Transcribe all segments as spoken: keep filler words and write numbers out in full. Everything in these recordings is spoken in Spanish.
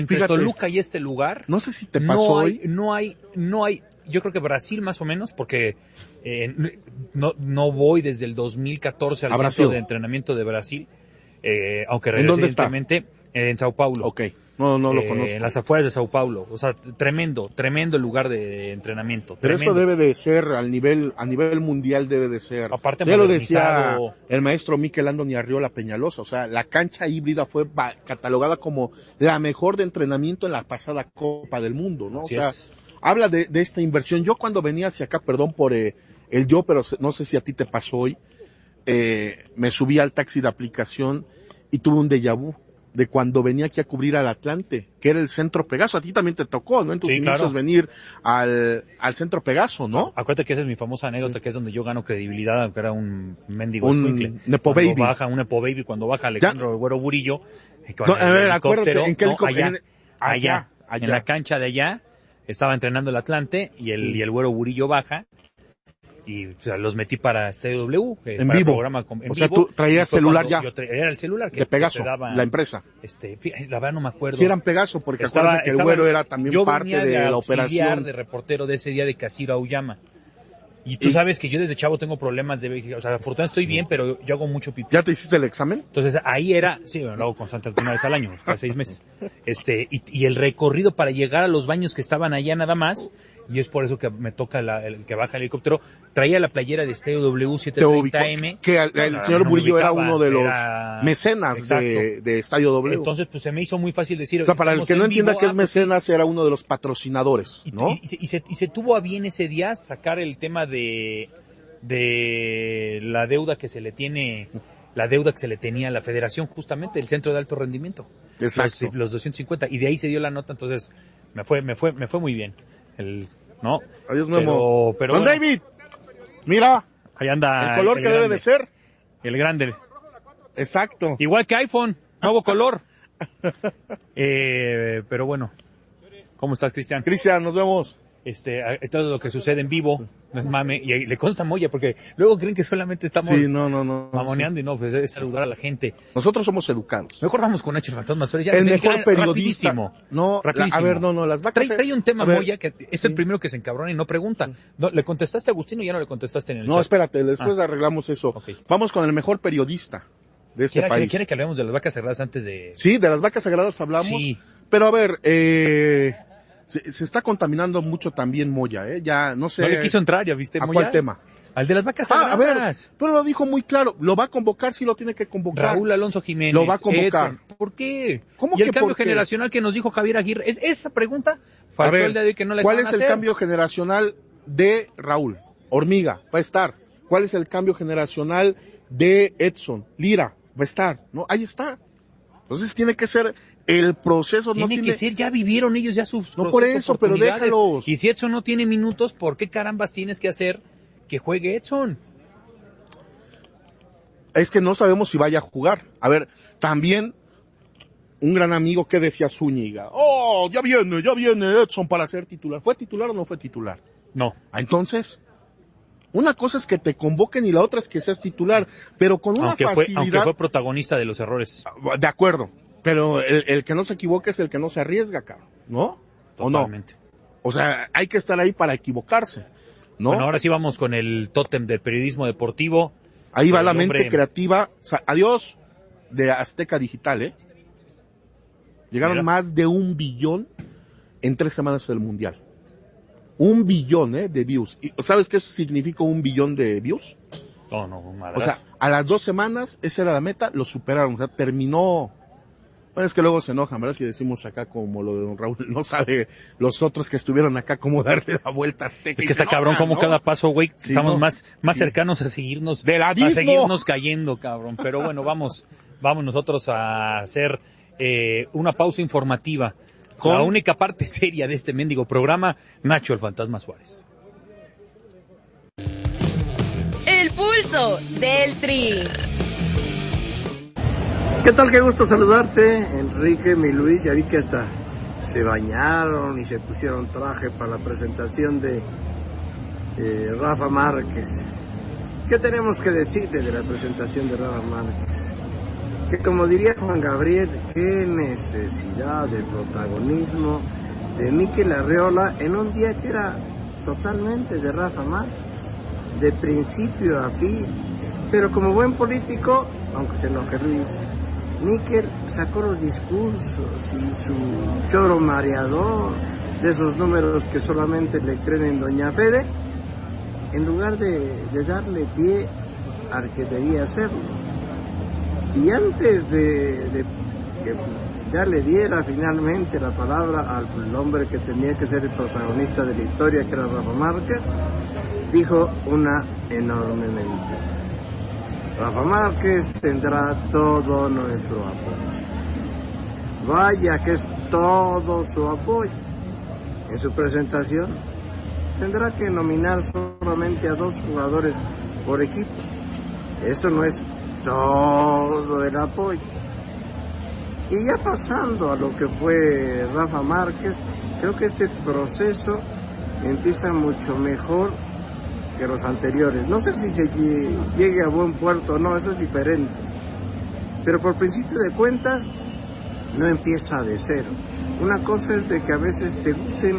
entre Fíjate, Toluca y este lugar, no sé si te pasó no hay, hoy. no hay, no hay, yo creo que Brasil más o menos, porque eh, no, no voy desde el dos mil catorce al A centro Brasil. de entrenamiento de Brasil, eh, aunque ¿En regresé dónde está? recientemente, eh, en Sao Paulo. Ok, no, no lo eh, conozco. En las afueras de Sao Paulo, o sea, tremendo, tremendo lugar de entrenamiento. Pero tremendo. eso debe de ser al nivel, a nivel mundial debe de ser. Aparte Ya lo decía modernizado. el maestro Mikel Andoni Arriola Peñalosa, o sea, la cancha híbrida fue ba- catalogada como la mejor de entrenamiento en la pasada Copa del Mundo, ¿no? Así o sea, es. habla de, de esta inversión. Yo cuando venía hacia acá, perdón por eh, el yo, pero no sé si a ti te pasó hoy, eh, me subí al taxi de aplicación y tuve un déjà vu de cuando venía aquí a cubrir al Atlante, que era el Centro Pegaso. A ti también te tocó, ¿no? En tus Sí, inicios claro. venir al, al Centro Pegaso, ¿no? Acuérdate que esa es mi famosa anécdota, que es donde yo gano credibilidad, aunque era un mendigo Un escuincle. Nepo Cuando Baby. baja, un Nepo Baby, cuando baja Alejandro Güero Burillo, eh, con No, el a ver, helicóptero, acuérdate, ¿en qué no, helicóptero? allá, En- allá, allá, allá. en la cancha de allá, estaba entrenando el Atlante, y el, Sí. y el Güero Burillo baja, y o sea, los metí para Estadio W, eh, En para el vivo. programa con- en O sea, vivo, tú traías y fue celular cuando ya. yo tra- era el celular que de Pegaso, que te daba, la empresa. este, fí- la verdad no me acuerdo. Si eran Pegaso, porque Estaba- acuérdate que el estaba- güero era también yo parte venía de, la auxiliar operación. de reportero de ese día de Casiro Auyama. Y tú Y- sabes que yo desde chavo tengo problemas de vejiga. O sea, afortunadamente estoy bien, pero yo hago mucho pipí. ¿Ya te hiciste el examen? Entonces ahí era, sí, bueno, lo hago constantemente una vez al año, cada seis meses. Este, y, y el recorrido para llegar a los baños que estaban allá nada más, y es por eso que me toca la- el que baja el helicóptero, traía la playera de Estadio W Te setecientos ubicó, treinta M. que el, el No, no, señor no me Burillo era ubicaba, uno de los era- mecenas Exacto. de, de Estadio W. Entonces, pues se me hizo muy fácil decir. o sea, para el estamos que no en entienda vivo, qué es ah, pues, sí. mecenas, era uno de los patrocinadores, Y, ¿no? y- y se, y se- y se tuvo a bien ese día sacar el tema de, de la deuda que se le tiene, la deuda que se le tenía a la federación, justamente, el centro de alto rendimiento. Exacto. Los, los doscientos cincuenta, y de ahí se dio la nota, entonces me fue, me fue, me fue muy bien. El, ¿no? Adiós, Memo. Pero, pero Don bueno, David, mira, ahí anda el color el que debe grande, de ser. el grande. Exacto. Igual que iPhone, nuevo color. Eh, pero bueno, ¿cómo estás, Cristian? Cristian, nos vemos. Este, a- todo lo que sucede en vivo, no es mame, y ahí le consta a Moya, porque luego creen que solamente estamos Sí, no, no, no. mamoneando, y no, pues es saludar a la gente. Nosotros somos educados. Mejor vamos con Nacho el Fantasma Suárez, ya El nos mejor dedica- periodista. rapidísimo, No, la- rapidísimo. a ver, no, no, las vacas. Trae, trae un tema, a ver, Moya, que es el sí. primero que se encabrona y no pregunta. No, ¿le contestaste a Agustín o ya no le contestaste en el No, chat? espérate, después Ah. arreglamos eso. Ok. Vamos con el mejor periodista de este ¿Quiere, país. quiere que hablemos de las vacas sagradas antes de...? Sí, de las vacas sagradas hablamos. Sí. Pero a ver, eh, se, se está contaminando mucho también Moya, ¿eh? Ya, no sé. No le quiso entrar, ¿ya viste, ¿A Moya? cuál tema? Al de las vacas Ah, a sagradas. ver, pero lo dijo muy claro. Lo va a convocar, sí lo tiene que convocar. Raúl Alonso Jiménez. Lo va a convocar. Edson. ¿Por qué? ¿Cómo ¿Y el que cambio por qué? generacional que nos dijo Javier Aguirre? ¿Es esa pregunta? A Faltó ver, el día de que no le ¿cuál dejaron es el hacer. cambio generacional de Raúl? Hormiga, va a estar. ¿Cuál es el cambio generacional de Edson? Lira, va a estar. ¿No? Ahí está. Entonces tiene que ser el proceso. Tiene, no tiene que ser, ya vivieron ellos ya sus No por procesos, eso, pero oportunidades. déjalos. Y si Edson no tiene minutos, ¿por qué carambas tienes que hacer que juegue Edson? Es que no sabemos si vaya a jugar. A ver, también un gran amigo que decía Zúñiga. Oh, ya viene, ya viene Edson para ser titular. ¿Fue titular o no fue titular? No. Ah, entonces, una cosa es que te convoquen y la otra es que seas titular, pero con una Aunque fue, facilidad. aunque fue protagonista de los errores. De acuerdo, pero el, el que no se equivoque es el que no se arriesga, cabrón, ¿no? ¿O no? Totalmente. O sea, hay que estar ahí para equivocarse, ¿no? Bueno, ahora sí vamos con el tótem del periodismo deportivo. Ahí va el la mente hombre- creativa. O sea, adiós de Azteca Digital, ¿eh? Llegaron Mira. más de un billón en tres semanas del Mundial. Un billón, ¿eh? De views. ¿Y sabes qué significa un billón de views? No, no, madre. O sea, a las dos semanas, esa era la meta, lo superaron. O sea, terminó. Bueno, es que luego se enojan, ¿verdad? Si decimos acá como lo de don Raúl, no sabe los otros que estuvieron acá cómo darle la vuelta a Azteca. Es y que se está cabrón enojan, como ¿no? cada paso, güey, Sí, estamos ¿no? más, más Sí. cercanos a seguirnos, ¡Del a abismo! seguirnos cayendo, cabrón. Pero bueno, vamos, vamos nosotros a hacer eh, una pausa informativa. ¿Con? La única parte seria de este mendigo programa, Nacho el Fantasma Suárez. El pulso del Tri. ¿Qué tal? Qué gusto saludarte, Enrique, mi Luis. Ya vi que hasta se bañaron y se pusieron traje para la presentación de eh, Rafa Márquez. ¿Qué tenemos que decirle de la presentación de Rafa Márquez? que como diría Juan Gabriel, qué necesidad de protagonismo de Mikel Arriola en un día que era totalmente de Rafa Márquez, de principio a fin. Pero como buen político, aunque se enoje Luis, Mikel sacó los discursos y su choro mareador de esos números que solamente le creen en Doña Fede, en lugar de, de darle pie al que debía hacerlo. Y antes de, de que ya le diera finalmente la palabra al hombre que tenía que ser el protagonista de la historia, que era Rafa Márquez, dijo una enorme mentira. Rafa Márquez tendrá todo nuestro apoyo. Vaya que es todo su apoyo. En su presentación tendrá que nominar solamente a dos jugadores por equipo. Eso no es todo el apoyo. Y ya pasando a lo que fue Rafa Márquez, creo que este proceso empieza mucho mejor que los anteriores. No sé si se llegue a buen puerto o no, eso es diferente. Pero por principio de cuentas, no empieza de cero. Una cosa es de que a veces te gusten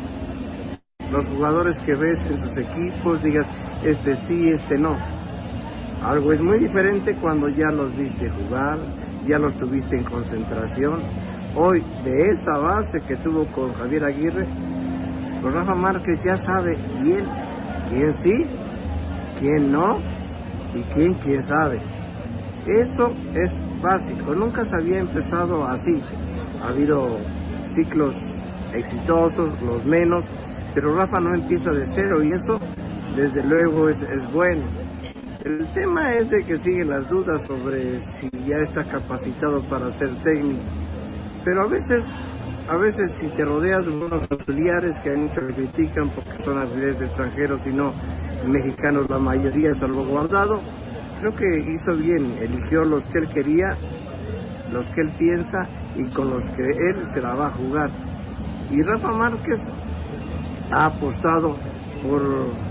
los jugadores que ves en sus equipos, digas, este sí, este no. Algo es muy diferente cuando ya los viste jugar, ya los tuviste en concentración. Hoy, de esa base que tuvo con Javier Aguirre, con Rafa Márquez ya sabe bien quién sí, quién no y quién quién sabe. Eso es básico, nunca se había empezado así. Ha habido ciclos exitosos, los menos, pero Rafa no empieza de cero y eso desde luego es, es bueno. El tema es de que siguen las dudas sobre si ya está capacitado para ser técnico, pero a veces, a veces si te rodeas de unos auxiliares que hay muchos que critican porque son auxiliares de extranjeros y no mexicanos, la mayoría salvaguardado, creo que hizo bien, eligió los que él quería, los que él piensa y con los que él se la va a jugar. Y Rafa Márquez ha apostado por...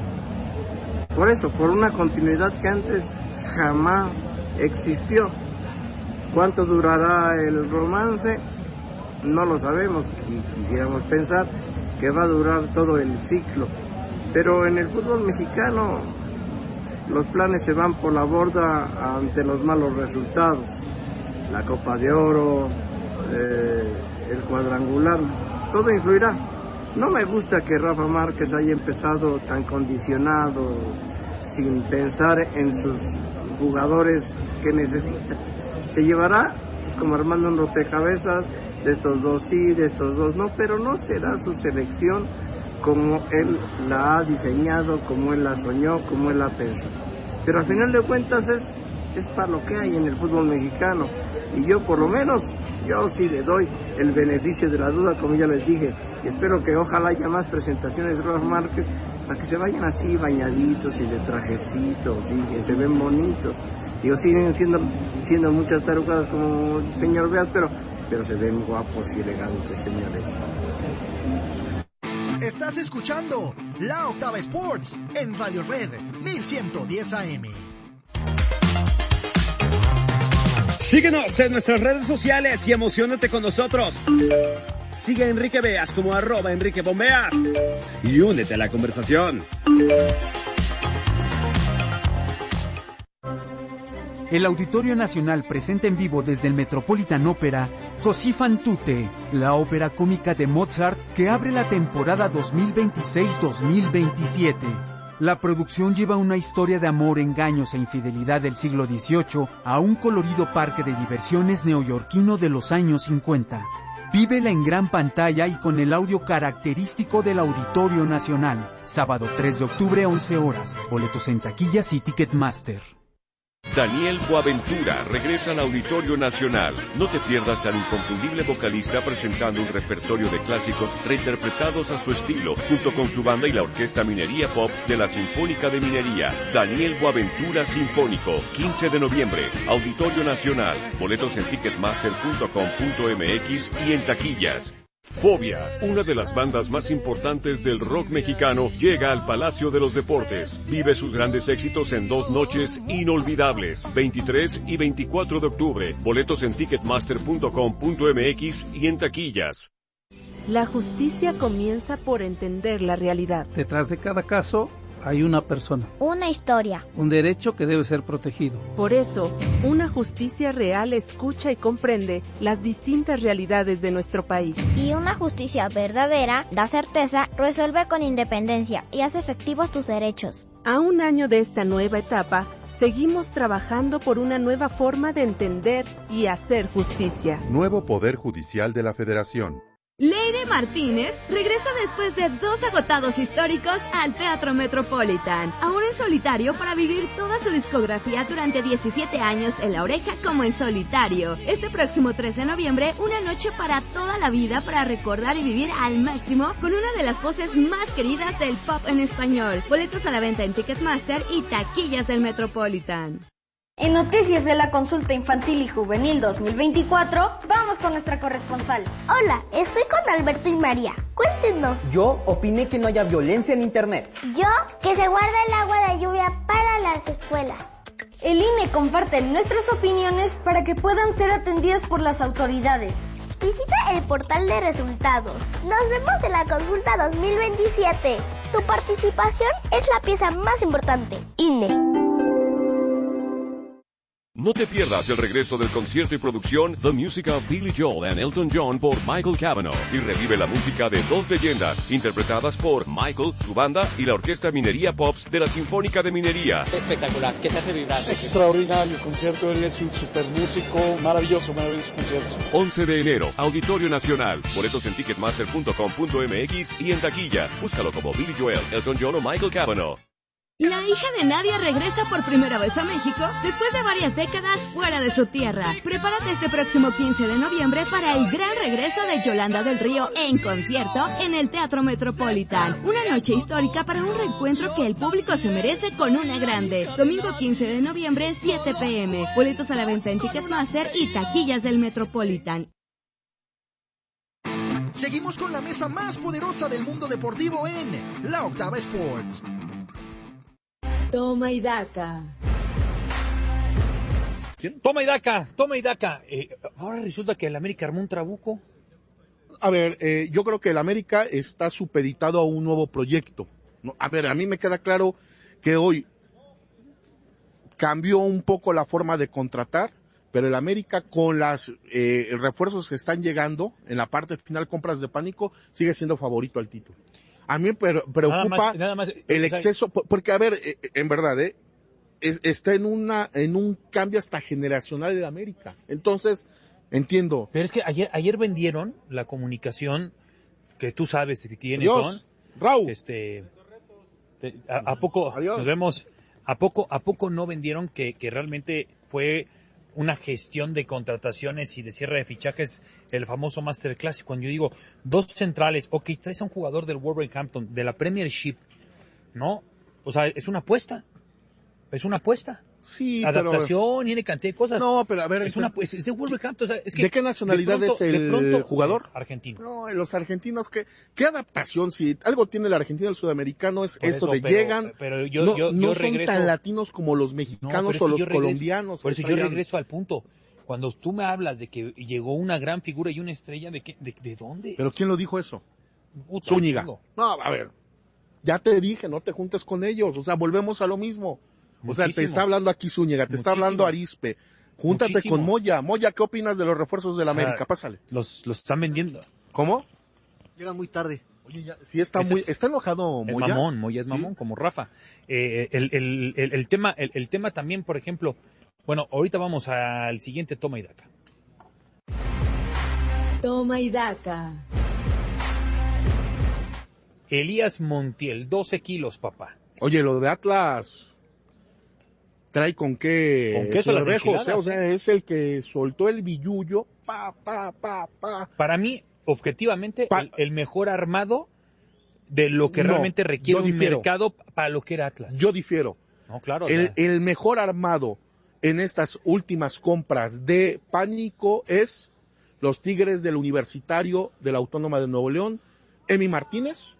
Por eso, por una continuidad que antes jamás existió. ¿Cuánto durará el romance? No lo sabemos, y quisiéramos pensar que va a durar todo el ciclo. Pero en el fútbol mexicano los planes se van por la borda ante los malos resultados. La Copa de Oro, eh, el cuadrangular, todo influirá. No me gusta que Rafa Márquez haya empezado tan condicionado, sin pensar en sus jugadores que necesita. Se llevará, pues, como armando un rompecabezas, de estos dos sí, de estos dos no, pero no será su selección como él la ha diseñado, como él la soñó, como él la pensó. Pero al final de cuentas es, es para lo que hay en el fútbol mexicano. Y yo por lo menos, yo sí le doy el beneficio de la duda, como ya les dije, y espero que ojalá haya más presentaciones de Rafa Márquez, para que se vayan así bañaditos y de trajecitos, y que se ven bonitos. Digo, siguen siendo, siendo muchas tarugadas como el señor Beat, pero, pero se ven guapos y elegantes, señores. Estás escuchando La Octava Sports en Radio Red mil ciento diez A M. Síguenos en nuestras redes sociales y emocionate con nosotros. Sigue a Enrique Beas como arroba Enrique Bombeas y únete a la conversación. El Auditorio Nacional presenta en vivo desde el Metropolitan Opera Così fan tutte, la ópera cómica de Mozart que abre la temporada dos mil veintiséis dos mil veintisiete. La producción lleva una historia de amor, engaños e infidelidad del siglo dieciocho a un colorido parque de diversiones neoyorquino de los años cincuenta. Vívela en gran pantalla y con el audio característico del Auditorio Nacional. Sábado tres de octubre, once horas. Boletos en taquillas y Ticketmaster. Daniel Boaventura regresa al Auditorio Nacional. No te pierdas al inconfundible vocalista presentando un repertorio de clásicos reinterpretados a su estilo, junto con su banda y la Orquesta Minería Pop de la Sinfónica de Minería. Daniel Boaventura Sinfónico, quince de noviembre, Auditorio Nacional. Boletos en ticketmaster punto com punto m x y en taquillas. Fobia, una de las bandas más importantes del rock mexicano, llega al Palacio de los Deportes. Vive sus grandes éxitos en dos noches inolvidables, veintitrés y veinticuatro de octubre. Boletos en ticketmaster punto com punto m x y en taquillas. La justicia comienza por entender la realidad. Detrás de cada caso hay una persona. Una historia. Un derecho que debe ser protegido. Por eso, una justicia real escucha y comprende las distintas realidades de nuestro país. Y una justicia verdadera da certeza, resuelve con independencia y hace efectivos tus derechos. A un año de esta nueva etapa, seguimos trabajando por una nueva forma de entender y hacer justicia. Nuevo Poder Judicial de la Federación. Leire Martínez regresa después de dos agotados históricos al Teatro Metropolitan, ahora en solitario para vivir toda su discografía durante diecisiete años en La Oreja como en solitario. Este próximo tres de noviembre, una noche para toda la vida para recordar y vivir al máximo con una de las voces más queridas del pop en español. Boletos a la venta en Ticketmaster y taquillas del Metropolitan. En Noticias de la Consulta Infantil y Juvenil dos mil veinticuatro, vamos con nuestra corresponsal. Hola, estoy con Alberto y María. Cuéntenos. Yo opiné que no haya violencia en Internet. Yo, que se guarda el agua de lluvia para las escuelas. El I N E comparte nuestras opiniones para que puedan ser atendidas por las autoridades. Visita el portal de resultados. Nos vemos en la consulta dos mil veintisiete. Tu participación es la pieza más importante. I N E. No te pierdas el regreso del concierto y producción The Music of Billy Joel and Elton John por Michael Cavanaugh y revive la música de dos leyendas interpretadas por Michael, su banda y la Orquesta Minería Pops de la Sinfónica de Minería. Espectacular, ¿qué te hace vibrar? Extraordinario concierto, él es un super músico, maravilloso, maravilloso concierto. once de enero, Auditorio Nacional. Boletos en ticketmaster punto com punto m x y en taquillas. Búscalo como Billy Joel, Elton John o Michael Cavanaugh. La hija de Nadia regresa por primera vez a México después de varias décadas fuera de su tierra. Prepárate este próximo quince de noviembre para el gran regreso de Yolanda del Río en concierto en el Teatro Metropolitan. Una noche histórica para un reencuentro que el público se merece con una grande. Domingo quince de noviembre, siete p m Boletos a la venta en Ticketmaster y taquillas del Metropolitan. Seguimos con la mesa más poderosa del mundo deportivo en La Octava Sports. Toma y daca. ¿Quién? Toma y daca, toma y daca. Eh, ahora resulta que el América armó un trabuco. A ver, eh, yo creo que el América está supeditado a un nuevo proyecto. ¿no? A ver, a mí me queda claro que hoy cambió un poco la forma de contratar, pero el América con los eh, refuerzos que están llegando en la parte final, compras de pánico, sigue siendo favorito al título. A mí me preocupa nada más, nada más, el exceso, porque a ver, en verdad, eh, es, está en una en un cambio hasta generacional en América. Entonces, entiendo. Pero es que ayer ayer vendieron la comunicación que tú sabes quiénes Adiós, son. Raúl. Este, a, a poco Adiós. Nos vemos. A poco a poco no vendieron que, que realmente fue una gestión de contrataciones y de cierre de fichajes, el famoso Masterclass. Cuando yo digo dos centrales, ok, traes a un jugador del Wolverhampton, de la Premiership, ¿no? O sea, es una apuesta. Es una apuesta. Sí, adaptación, pero... tiene cantidad de cosas. No, pero a ver... Es, una, es, es de Wolverhampton. O sea, es que ¿de qué nacionalidad de pronto, es el pronto, jugador? Argentino. No, los argentinos, ¿qué, qué adaptación? Si algo tiene el argentino y el sudamericano es Por esto eso, de pero, llegan, pero yo, no, yo, yo no regreso, son tan latinos como los mexicanos no, o los regreso, colombianos. Por eso yo regreso al punto. Cuando tú me hablas de que llegó una gran figura y una estrella, ¿de qué, de, de dónde? ¿Pero quién lo dijo eso? Puta, Zúñiga. tengo. No, a ver, ya te dije, no te juntes con ellos, o sea, volvemos a lo mismo. O Muchísimo. sea, te está hablando aquí Zúñiga, te Muchísimo. está hablando Arispe, júntate Muchísimo. con Moya. Moya, ¿qué opinas de los refuerzos del América? O sea, Pásale. Los, los están vendiendo. ¿Cómo? Llegan muy tarde. Oye, ya, sí está Ese muy, es, está enojado es Moya. mamón, Moya es ¿Sí? mamón, como Rafa. Eh, el, el, el, el tema, el, el tema también, por ejemplo, bueno, ahorita vamos al siguiente toma y daca. Toma y daca. Elías Montiel, doce kilos, papá. Oye, lo de Atlas trae con qué, ¿Con queso las cervejos, enchiladas, eh, o sea, es el que soltó el billullo, pa, pa, pa, pa. Para mí, objetivamente, Pa- el, el mejor armado de lo que No, realmente requiere yo un difiero. mercado para lo que era Atlas. Yo difiero. No, claro. El, ya. el mejor armado en estas últimas compras de Pánico es los Tigres del Universitario de la Autónoma de Nuevo León, Emi Martínez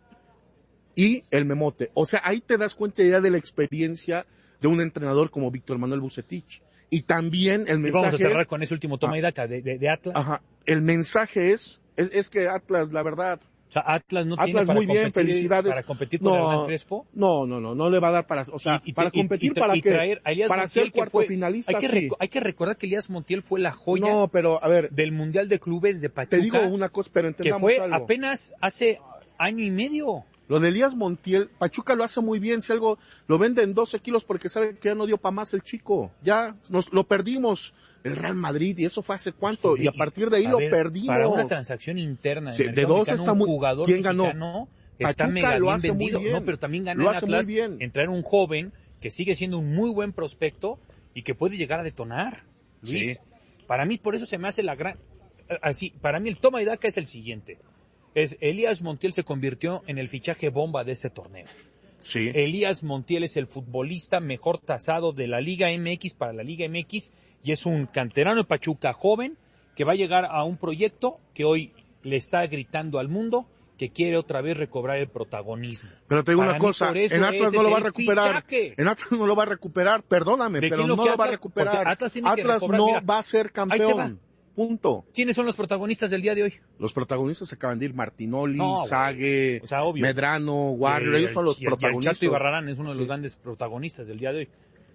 y el Memote. O sea, ahí te das cuenta ya de la experiencia de un entrenador como Víctor Manuel Bucetich. Y también el mensaje y vamos a cerrar es, con ese último toma ah, y daca de, de, de Atlas. Ajá, el mensaje es, es, es que Atlas, la verdad... O sea, Atlas no Atlas tiene para muy bien, competir, felicidades. para competir con no, el Hernán Crespo. No, no, no, no le va a dar para, o sea, Y- y- para y- competir y tra- para y qué, traer a Elías para Montiel, ser que cuarto fue- finalista, hay que, sí. reco- hay que recordar que Elías Montiel fue la joya No, pero a ver, del Mundial de Clubes de Pachuca. te digo una cosa, pero que entendamos fue algo. apenas hace año y medio. Lo de Elías Montiel, Pachuca lo hace muy bien, si algo lo vende en doce kilos porque sabe que ya no dio para más el chico, ya nos lo perdimos el Real Madrid y eso fue hace cuánto, y a partir de ahí A lo ver, perdimos. Para una transacción interna del Sí, de mercado dos mexicano, está un muy, jugador ¿quién ganó? mexicano está Pachuca mega lo bien hace muy vendido. bien. No, pero también gana Lo en hace Atlas muy bien. en traer un joven que sigue siendo un muy buen prospecto y que puede llegar a detonar, Luis. Sí. Para mí, por eso se me hace la gran... Así, para mí el toma y daca es el siguiente. Es Elías Montiel se convirtió en el fichaje bomba de ese torneo. Sí. Elías Montiel es el futbolista mejor tasado de la Liga M X para la Liga M X y es un canterano de Pachuca joven que va a llegar a un proyecto que hoy le está gritando al mundo que quiere otra vez recobrar el protagonismo. Pero te digo Para una mí, cosa, por eso en Atlas ese no lo es va a el recuperar. fichaje. En Atlas no lo va a recuperar, perdóname, ¿De pero quién no lo lo que va a Atlas? recuperar. Porque Atlas tiene que Atlas recobrar, no mira, va a ser ahí te va. campeón. Punto. ¿Quiénes son los protagonistas del día de hoy? Los protagonistas se acaban de ir, Martinoli, No, güey. Sague, O sea, obvio. Medrano, Warrior, Y ellos el- son los y el- y protagonistas. el Chato Ibarrarán es uno de los Sí. grandes protagonistas del día de hoy.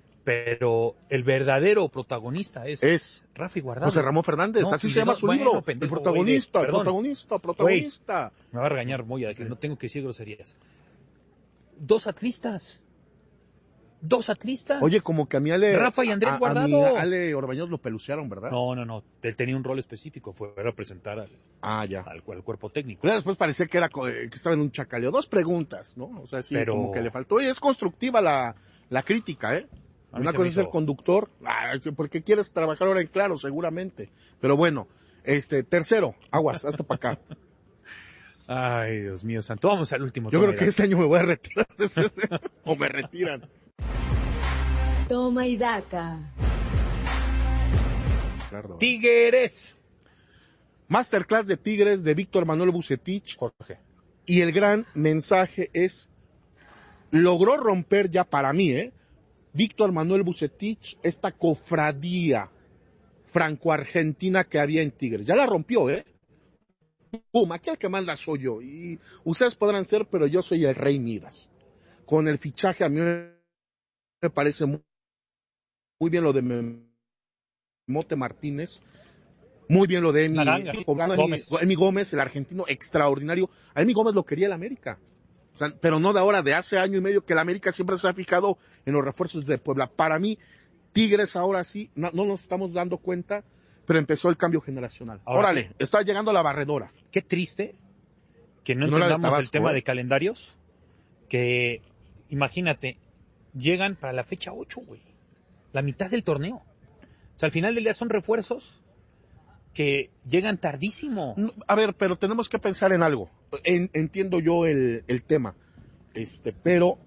Pero el verdadero protagonista es, Es Rafa Guardado. José Ramón Fernández, No, así y se de llama no- su bueno, libro. pendejo, el protagonista, güey, el perdón. protagonista, protagonista. Me va a regañar Moya de que no tengo que decir groserías. Dos atlistas. Dos atlistas. Oye, como que a mí Ale, Rafa y Andrés a- a Guardado. mí Ale Orbaños lo pelucearon, ¿verdad? No, no, no. Él tenía un rol específico. Fue representar al, Ah, ya. al, al cuerpo técnico. Pero después parecía que era co- eh, que estaba en un chacaleo. Dos preguntas, ¿no? O sea, sí, Pero- como que le faltó. Oye, es constructiva la, la crítica, ¿eh? A mí Una se cosa me es ser hizo- conductor, ah, porque quieres trabajar ahora en Claro, seguramente. Pero bueno, este, tercero, aguas, hasta para acá. Ay, Dios mío santo. Vamos al último. Yo toma creo y que daca. este año me voy a retirar después, de- o me retiran. Toma y daca. Claro. Tigres. Masterclass de Tigres de Víctor Manuel Bucetich. Jorge. Y el gran mensaje es, logró romper ya para mí, ¿eh? Víctor Manuel Bucetich, esta cofradía franco-argentina que había en Tigres. Ya la rompió, ¿eh? Pum, aquí el que manda soy yo. Y ustedes podrán ser, pero yo soy el rey Midas. Con el fichaje a mí me parece muy, muy bien lo de Memote Martínez. Muy bien lo de Emi, Naranja. Poblano, Emi- Gómez. Emi Gómez, el argentino extraordinario. A Emi Gómez lo quería el América. O sea, pero no de ahora, de hace año y medio que el América siempre se ha fijado en los refuerzos de Puebla. Para mí, Tigres ahora sí, no, no nos estamos dando cuenta, pero empezó el cambio generacional. Ahora, Órale, está llegando la barredora. Qué triste que no, No la de entendamos el Tabasco, tema ¿eh? de calendarios. Que, imagínate, llegan para la fecha ocho, güey. La mitad del torneo. O sea, al final del día son refuerzos que llegan tardísimo. No, a ver, pero tenemos que pensar en algo. En- entiendo yo el, el tema, este, pero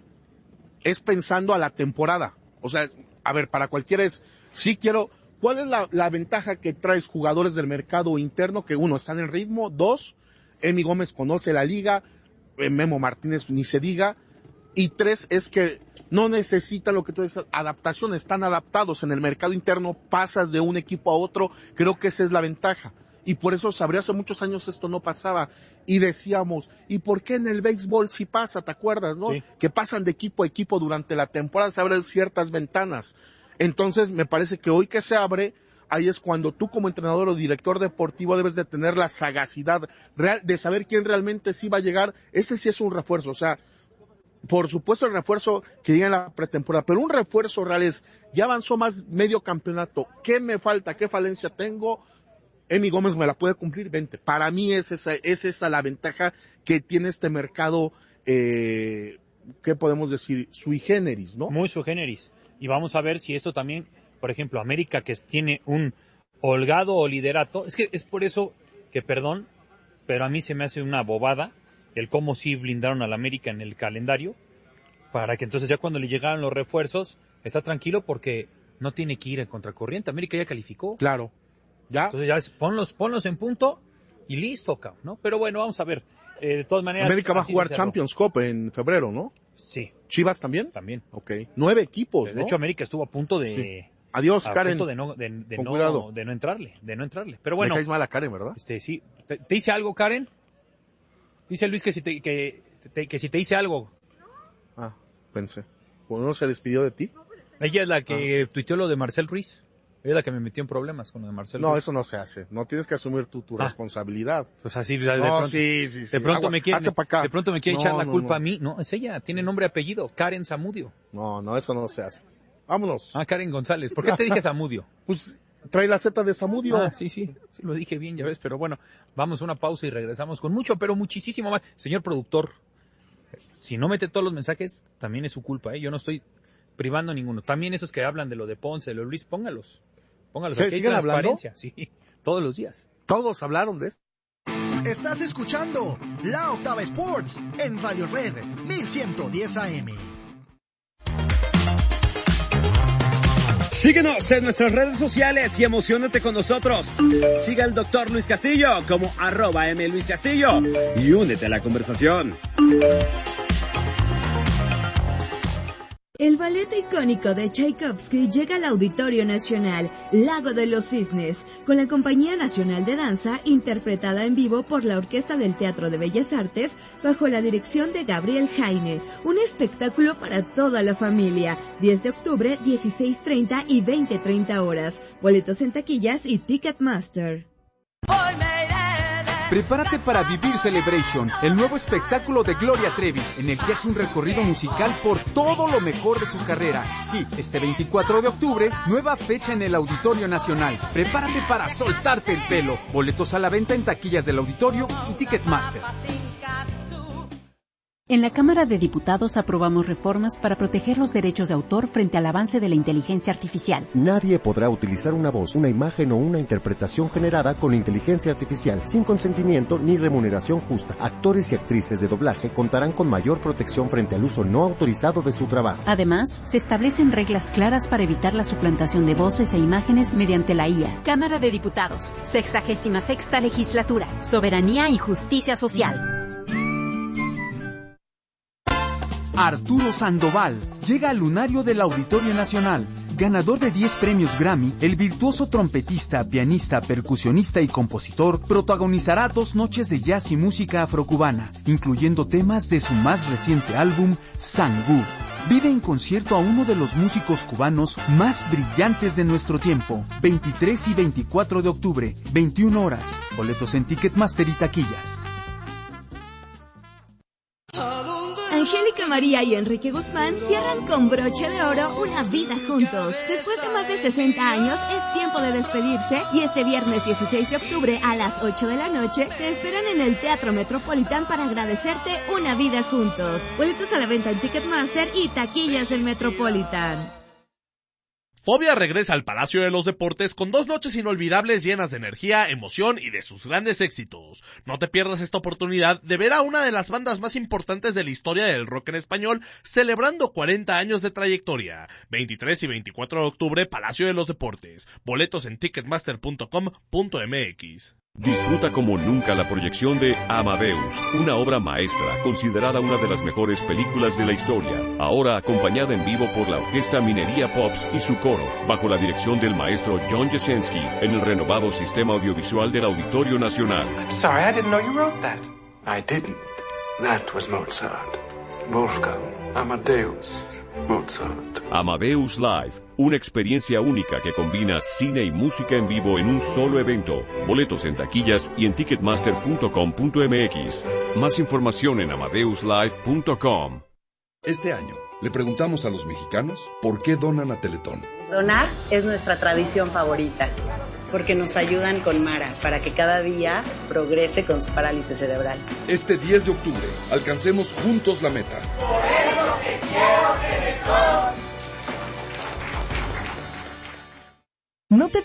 es pensando a la temporada. O sea, a ver, para cualquiera es, sí quiero, ¿cuál es la, la ventaja que traes jugadores del mercado interno? Que uno, están en ritmo, dos, Emi Gómez conoce la liga, eh, Memo Martínez ni se diga, y tres, es que no necesitan lo que tú dices, adaptación, están adaptados en el mercado interno, pasas de un equipo a otro, creo que esa es la ventaja. Y por eso sabría hace muchos años esto no pasaba. Y decíamos, ¿y por qué en el béisbol sí pasa? ¿Te acuerdas, no? Sí. Que pasan de equipo a equipo durante la temporada, se abren ciertas ventanas. Entonces, me parece que hoy que se abre, ahí es cuando tú como entrenador o director deportivo debes de tener la sagacidad real de saber quién realmente sí va a llegar. Ese sí es un refuerzo, o sea, por supuesto el refuerzo que llega en la pretemporada, pero un refuerzo real es, ya avanzó más medio campeonato, ¿qué me falta? ¿Qué falencia tengo? Emi Gómez me la puede cumplir, vente. Para mí es esa, es esa la ventaja que tiene este mercado, eh, ¿qué podemos decir? Sui generis, ¿no? Muy sui generis. Y vamos a ver si esto también, por ejemplo, América, que tiene un holgado o liderato, es que es por eso que, perdón, pero a mí se me hace una bobada el cómo sí blindaron al América en el calendario, para que entonces ya cuando le llegaran los refuerzos, está tranquilo porque no tiene que ir en contracorriente. América ya calificó. Claro. Ya. Entonces ya es, ponlos, ponlos en punto y listo, cabrón, ¿no? Pero bueno, vamos a ver. Eh, de todas maneras. América va a jugar Champions Cup en febrero, ¿no? Sí. ¿Chivas también? También. Ok. Nueve equipos, de ¿no? De hecho, América estuvo a punto de... Sí. Adiós, a Karen. punto de no, de, de Con no, cuidado. de no entrarle, de no entrarle. Pero bueno. Me caes mal a Karen, ¿verdad? Este, sí. ¿Te, te hice algo, Karen? Dice Luis que si te, que, te, que si te hice algo. Ah, pensé. ¿Bueno, no se despidió de ti? Ella es la que ah. tuiteó lo de Marcel Ruiz. Ella es la que me metió en problemas con lo de Marcel No, Ruiz. eso no se hace. No tienes que asumir tu, tu ah. responsabilidad. Pues así, de, de no, pronto, sí, sí, sí. De pronto Agua, me quiere, de pronto me quiere no, echar la no, culpa no. a mí. No, es ella. Tiene nombre y apellido. Karen Zamudio. No, no, eso no se hace. Vámonos. Ah, Karen González. ¿Por qué te dije Zamudio? Pues trae la Z de Zamudio. Ah, sí, sí. Sí lo dije bien, ya ves. Pero bueno, vamos a una pausa y regresamos con mucho, pero muchísimo más. Señor productor, si no mete todos los mensajes, también es su culpa, ¿eh? Yo no estoy privando a ninguno. También esos que hablan de lo de Ponce, de lo de Luis, póngalos. Póngalos. Aquí hay transparencia. Sí, todos los días. Todos hablaron de esto. Estás escuchando La Octava Sports en Radio Red mil ciento diez A M. Síguenos en nuestras redes sociales y emocionate con nosotros. Siga al doctor Luis Castillo como arroba M Luis Castillo y únete a la conversación. El ballet icónico de Tchaikovsky llega al Auditorio Nacional, Lago de los Cisnes, con la Compañía Nacional de Danza, interpretada en vivo por la Orquesta del Teatro de Bellas Artes, bajo la dirección de Gabriel Jaime. Un espectáculo para toda la familia. diez de octubre, dieciséis treinta y veinte treinta horas. Boletos en taquillas y Ticketmaster. Prepárate para Vivir Celebration, el nuevo espectáculo de Gloria Trevi, en el que hace un recorrido musical por todo lo mejor de su carrera. Sí, este veinticuatro de octubre, nueva fecha en el Auditorio Nacional. Prepárate para soltarte el pelo. Boletos a la venta en taquillas del auditorio y Ticketmaster. En la Cámara de Diputados aprobamos reformas para proteger los derechos de autor frente al avance de la inteligencia artificial. Nadie podrá utilizar una voz, una imagen o una interpretación generada con inteligencia artificial sin consentimiento ni remuneración justa. Actores y actrices de doblaje contarán con mayor protección frente al uso no autorizado de su trabajo. Además, se establecen reglas claras para evitar la suplantación de voces e imágenes mediante la I A. Cámara de Diputados, sexagésima sexta legislatura, soberanía y justicia social. Arturo Sandoval llega al lunario del Auditorio Nacional. Ganador de diez premios Grammy, el virtuoso trompetista, pianista, percusionista y compositor protagonizará dos noches de jazz y música afrocubana, incluyendo temas de su más reciente álbum, Sangú. Vive en concierto a uno de los músicos cubanos más brillantes de nuestro tiempo. veintitrés y veinticuatro de octubre, veintiuna horas. Boletos en Ticketmaster y taquillas. Angélica María y Enrique Guzmán cierran con broche de oro una vida juntos. Después de más de sesenta años, es tiempo de despedirse y este viernes dieciséis de octubre a las ocho de la noche te esperan en el Teatro Metropolitan para agradecerte una vida juntos. Boletos a la venta en Ticketmaster y taquillas del Metropolitan. Fobia regresa al Palacio de los Deportes con dos noches inolvidables llenas de energía, emoción y de sus grandes éxitos. No te pierdas esta oportunidad de ver a una de las bandas más importantes de la historia del rock en español celebrando cuarenta años de trayectoria. veintitrés y veinticuatro de octubre, Palacio de los Deportes. Boletos en ticketmaster punto com punto m x. Disfruta como nunca la proyección de Amadeus, una obra maestra considerada una de las mejores películas de la historia, ahora acompañada en vivo por la Orquesta Minería Pops y su coro, bajo la dirección del maestro John Jasenski, en el renovado sistema audiovisual del Auditorio Nacional. I'm sorry, I didn't know you wrote that. I didn't. That was Mozart. Wolfgang Amadeus Mozart. Amadeus Live, una experiencia única que combina cine y música en vivo en un solo evento. Boletos en taquillas y en ticketmaster punto com punto m x. Más información en amadeus live punto com. Este año le preguntamos a los mexicanos por qué donan a Teletón. Donar es nuestra tradición favorita, porque nos ayudan con Mara para que cada día progrese con su parálisis cerebral. Este diez de octubre, alcancemos juntos la meta. Por eso que quiero Teletón. No te pierdas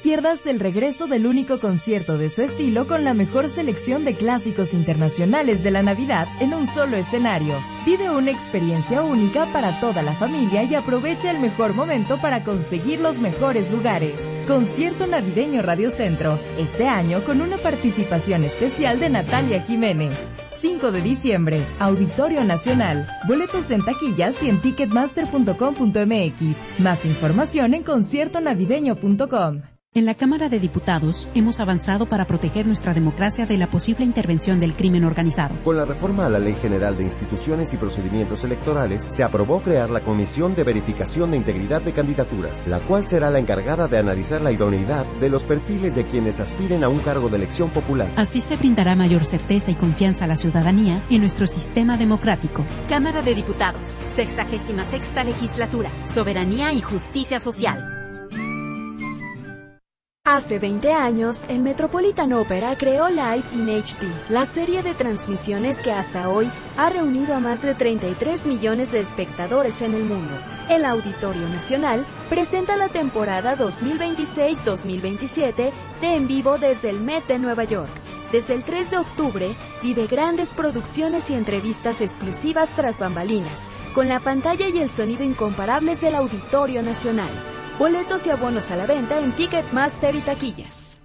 pierdas el regreso del único concierto de su estilo con la mejor selección de clásicos internacionales de la Navidad en un solo escenario. Vive una experiencia única para toda la familia y aprovecha el mejor momento para conseguir los mejores lugares. Concierto Navideño Radio Centro, este año con una participación especial de Natalia Jiménez. cinco de diciembre, Auditorio Nacional. Boletos en taquillas y en ticketmaster punto com punto m x. Más información en concierto navideño punto com. En la Cámara de Diputados hemos avanzado para proteger nuestra democracia de la posible intervención del crimen organizado. Con la reforma a la Ley General de Instituciones y Procedimientos Electorales, se aprobó crear la Comisión de Verificación de Integridad de Candidaturas, la cual será la encargada de analizar la idoneidad de los perfiles de quienes aspiren a un cargo de elección popular. Así se brindará mayor certeza y confianza a la ciudadanía en nuestro sistema democrático. Cámara de Diputados, sexagésima sexta legislatura, soberanía y justicia social. Hace veinte años, el Metropolitan Opera creó Live in H D, la serie de transmisiones que hasta hoy ha reunido a más de treinta y tres millones de espectadores en el mundo. El Auditorio Nacional presenta la temporada dos mil veintiséis dos mil veintisiete de En Vivo desde el Met de Nueva York. Desde el tres de octubre, vive grandes producciones y entrevistas exclusivas tras bambalinas, con la pantalla y el sonido incomparables del Auditorio Nacional. Boletos y abonos a la venta en Ticketmaster y taquillas.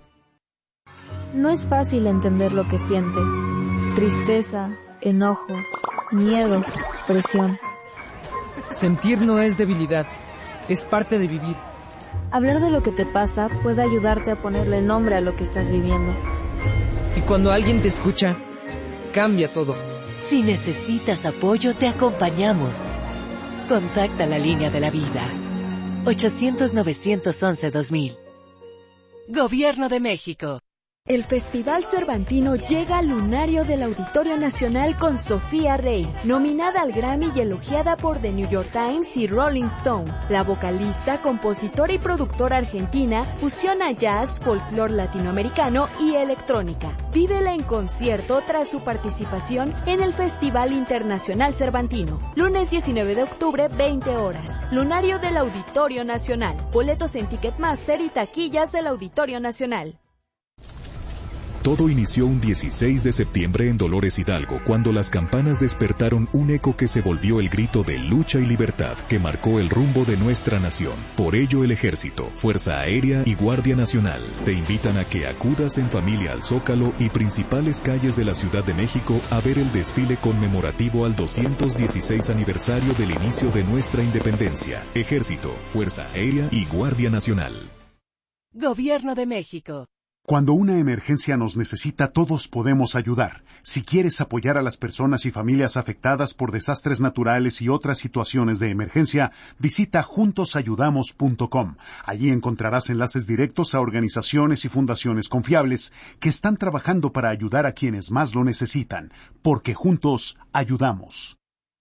No es fácil entender lo que sientes. Tristeza, enojo, miedo, presión. Sentir no es debilidad, es parte de vivir. Hablar de lo que te pasa puede ayudarte a ponerle nombre a lo que estás viviendo. Y cuando alguien te escucha, cambia todo. Si necesitas apoyo, te acompañamos. Contacta la línea de la vida. ochocientos, novecientos once, dos mil. Gobierno de México. El Festival Cervantino llega al lunario del Auditorio Nacional con Sofía Rey, nominada al Grammy y elogiada por The New York Times y Rolling Stone. La vocalista, compositora y productora argentina fusiona jazz, folclore latinoamericano y electrónica. Vívela en concierto tras su participación en el Festival Internacional Cervantino. Lunes diecinueve de octubre, veinte horas. Lunario del Auditorio Nacional. Boletos en Ticketmaster y taquillas del Auditorio Nacional. Todo inició un dieciséis de septiembre en Dolores Hidalgo, cuando las campanas despertaron un eco que se volvió el grito de lucha y libertad que marcó el rumbo de nuestra nación. Por ello, el Ejército, Fuerza Aérea y Guardia Nacional te invitan a que acudas en familia al Zócalo y principales calles de la Ciudad de México a ver el desfile conmemorativo al doscientos dieciséis aniversario del inicio de nuestra independencia. Ejército, Fuerza Aérea y Guardia Nacional. Gobierno de México. Cuando una emergencia nos necesita, todos podemos ayudar. Si quieres apoyar a las personas y familias afectadas por desastres naturales y otras situaciones de emergencia, visita juntos ayudamos punto com. Allí encontrarás enlaces directos a organizaciones y fundaciones confiables que están trabajando para ayudar a quienes más lo necesitan, porque juntos ayudamos.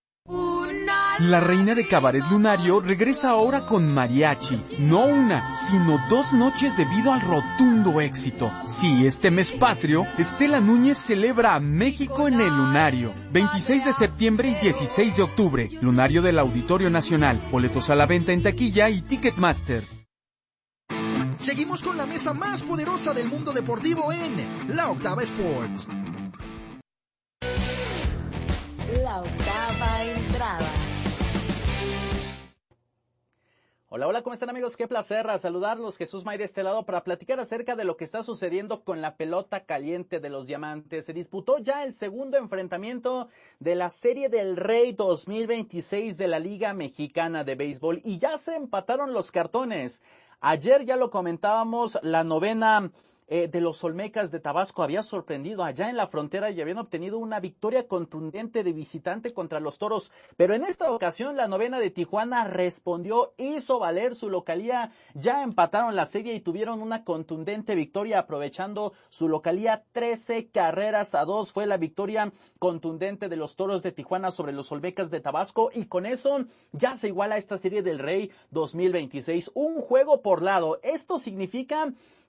La reina de Cabaret Lunario regresa ahora con mariachi. No una, sino dos noches debido al rotundo éxito. Sí, este mes patrio, Estela Núñez celebra a México en el Lunario. veintiséis de septiembre y dieciséis de octubre. Lunario del Auditorio Nacional. Boletos a la venta en taquilla y Ticketmaster. Seguimos con la mesa más poderosa del mundo deportivo en La Octava Sports. La octava entrada. Hola, hola, ¿cómo están, amigos? Qué placer a saludarlos. Jesús May de este lado para platicar acerca de lo que está sucediendo con la pelota caliente de los Diamantes. Se disputó ya el segundo enfrentamiento de la Serie del Rey dos mil veintiséis de la Liga Mexicana de Béisbol y ya se empataron los cartones. Ayer ya lo comentábamos, la novena Eh, de los Olmecas de Tabasco había sorprendido allá en la frontera y habían obtenido una victoria contundente de visitante contra los Toros, pero en esta ocasión la novena de Tijuana respondió, hizo valer su localía, ya empataron la serie y tuvieron una contundente victoria aprovechando su localía. Trece carreras a dos fue la victoria contundente de los Toros de Tijuana sobre los Olmecas de Tabasco y con eso ya se iguala esta Serie del Rey dos mil veintiséis, un juego por lado. Esto significa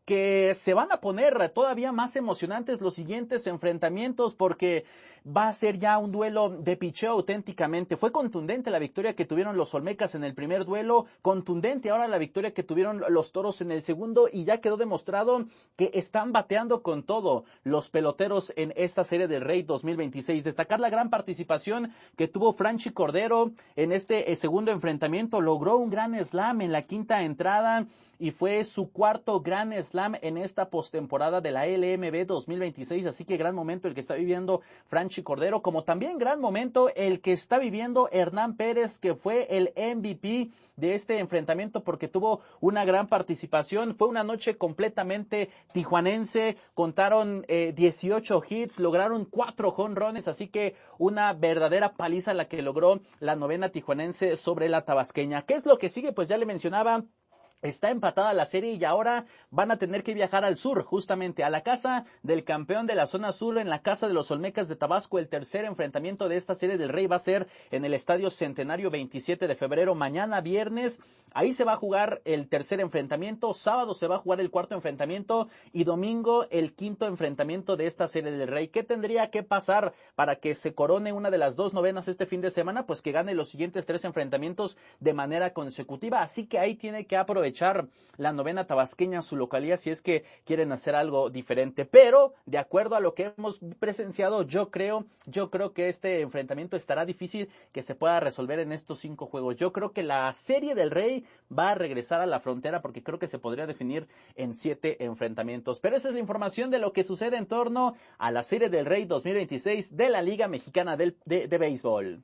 que se van a poner todavía más emocionantes los siguientes enfrentamientos porque va a ser ya un duelo de picheo auténticamente. Fue contundente la victoria que tuvieron los Olmecas en el primer duelo, contundente ahora la victoria que tuvieron los Toros en el segundo, y ya quedó demostrado que están bateando con todo los peloteros en esta Serie del Rey dos mil veintiséis. Destacar la gran participación que tuvo Franchi Cordero en este eh, segundo enfrentamiento. Logró un gran slam en la quinta entrada y fue su cuarto gran slam en esta postemporada de la L M B dos mil veintiséis, así que gran momento el que está viviendo Franchi Cordero, como también gran momento el que está viviendo Hernán Pérez, que fue el M V P de este enfrentamiento porque tuvo una gran participación. Fue una noche completamente tijuanense, contaron eh, dieciocho hits, lograron cuatro jonrones, así que una verdadera paliza la que logró la novena tijuanense sobre la tabasqueña. ¿Qué es lo que sigue? Pues ya le mencionaba, está empatada la serie y ahora van a tener que viajar al sur, justamente a la casa del campeón de la zona sur, en la casa de los Olmecas de Tabasco. El tercer enfrentamiento de esta Serie del Rey va a ser en el Estadio Centenario veintisiete de febrero, mañana viernes. Ahí se va a jugar el tercer enfrentamiento, sábado se va a jugar el cuarto enfrentamiento y domingo el quinto enfrentamiento de esta Serie del Rey. ¿Qué tendría que pasar para que se corone una de las dos novenas este fin de semana? Pues que gane los siguientes tres enfrentamientos de manera consecutiva, así que ahí tiene que aprovechar la novena tabasqueña su localidad si es que quieren hacer algo diferente. Pero de acuerdo a lo que hemos presenciado, yo creo, yo creo que este enfrentamiento estará difícil que se pueda resolver en estos cinco juegos. Yo creo que la Serie del Rey va a regresar a la frontera porque creo que se podría definir en siete enfrentamientos. Pero esa es la información de lo que sucede en torno a la Serie del Rey dos mil veintiséis de la Liga Mexicana de, de, de Béisbol.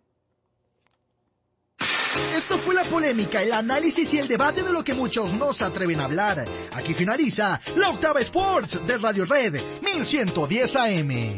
Esto fue la polémica, el análisis y el debate de lo que muchos no se atreven a hablar. Aquí finaliza la Octava Sports de Radio Red mil ciento diez A M.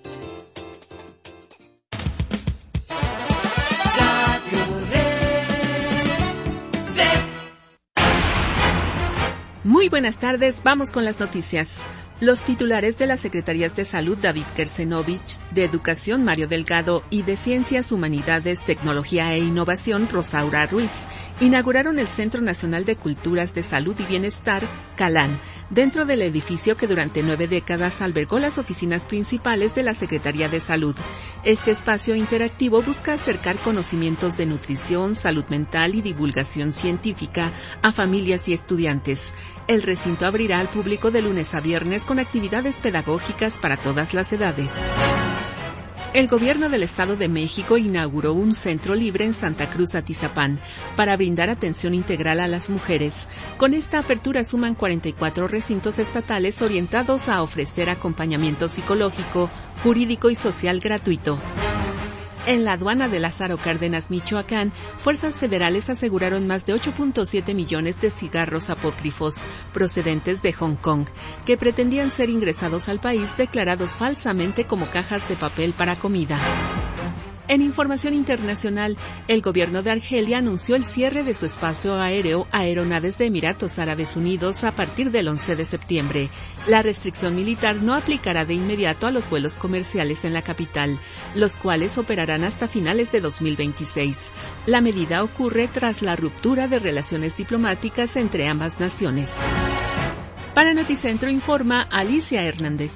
Muy buenas tardes, vamos con las noticias. Los titulares de las Secretarías de Salud, David Kersenovich, de Educación, Mario Delgado, y de Ciencias, Humanidades, Tecnología e Innovación, Rosaura Ruiz, inauguraron el Centro Nacional de Culturas de Salud y Bienestar, CALAN, dentro del edificio que durante nueve décadas albergó las oficinas principales de la Secretaría de Salud. Este espacio interactivo busca acercar conocimientos de nutrición, salud mental y divulgación científica a familias y estudiantes. El recinto abrirá al público de lunes a viernes con actividades pedagógicas para todas las edades. El gobierno del Estado de México inauguró un centro libre en Santa Cruz, Atizapán, para brindar atención integral a las mujeres. Con esta apertura suman cuarenta y cuatro recintos estatales orientados a ofrecer acompañamiento psicológico, jurídico y social gratuito. En la aduana de Lázaro Cárdenas, Michoacán, fuerzas federales aseguraron más de ocho punto siete millones de cigarros apócrifos procedentes de Hong Kong, que pretendían ser ingresados al país declarados falsamente como cajas de papel para comida. En información internacional, el gobierno de Argelia anunció el cierre de su espacio aéreo a aeronaves de Emiratos Árabes Unidos a partir del once de septiembre. La restricción militar no aplicará de inmediato a los vuelos comerciales en la capital, los cuales operarán hasta finales de dos mil veintiséis. La medida ocurre tras la ruptura de relaciones diplomáticas entre ambas naciones. Para Noticentro informa Alicia Hernández.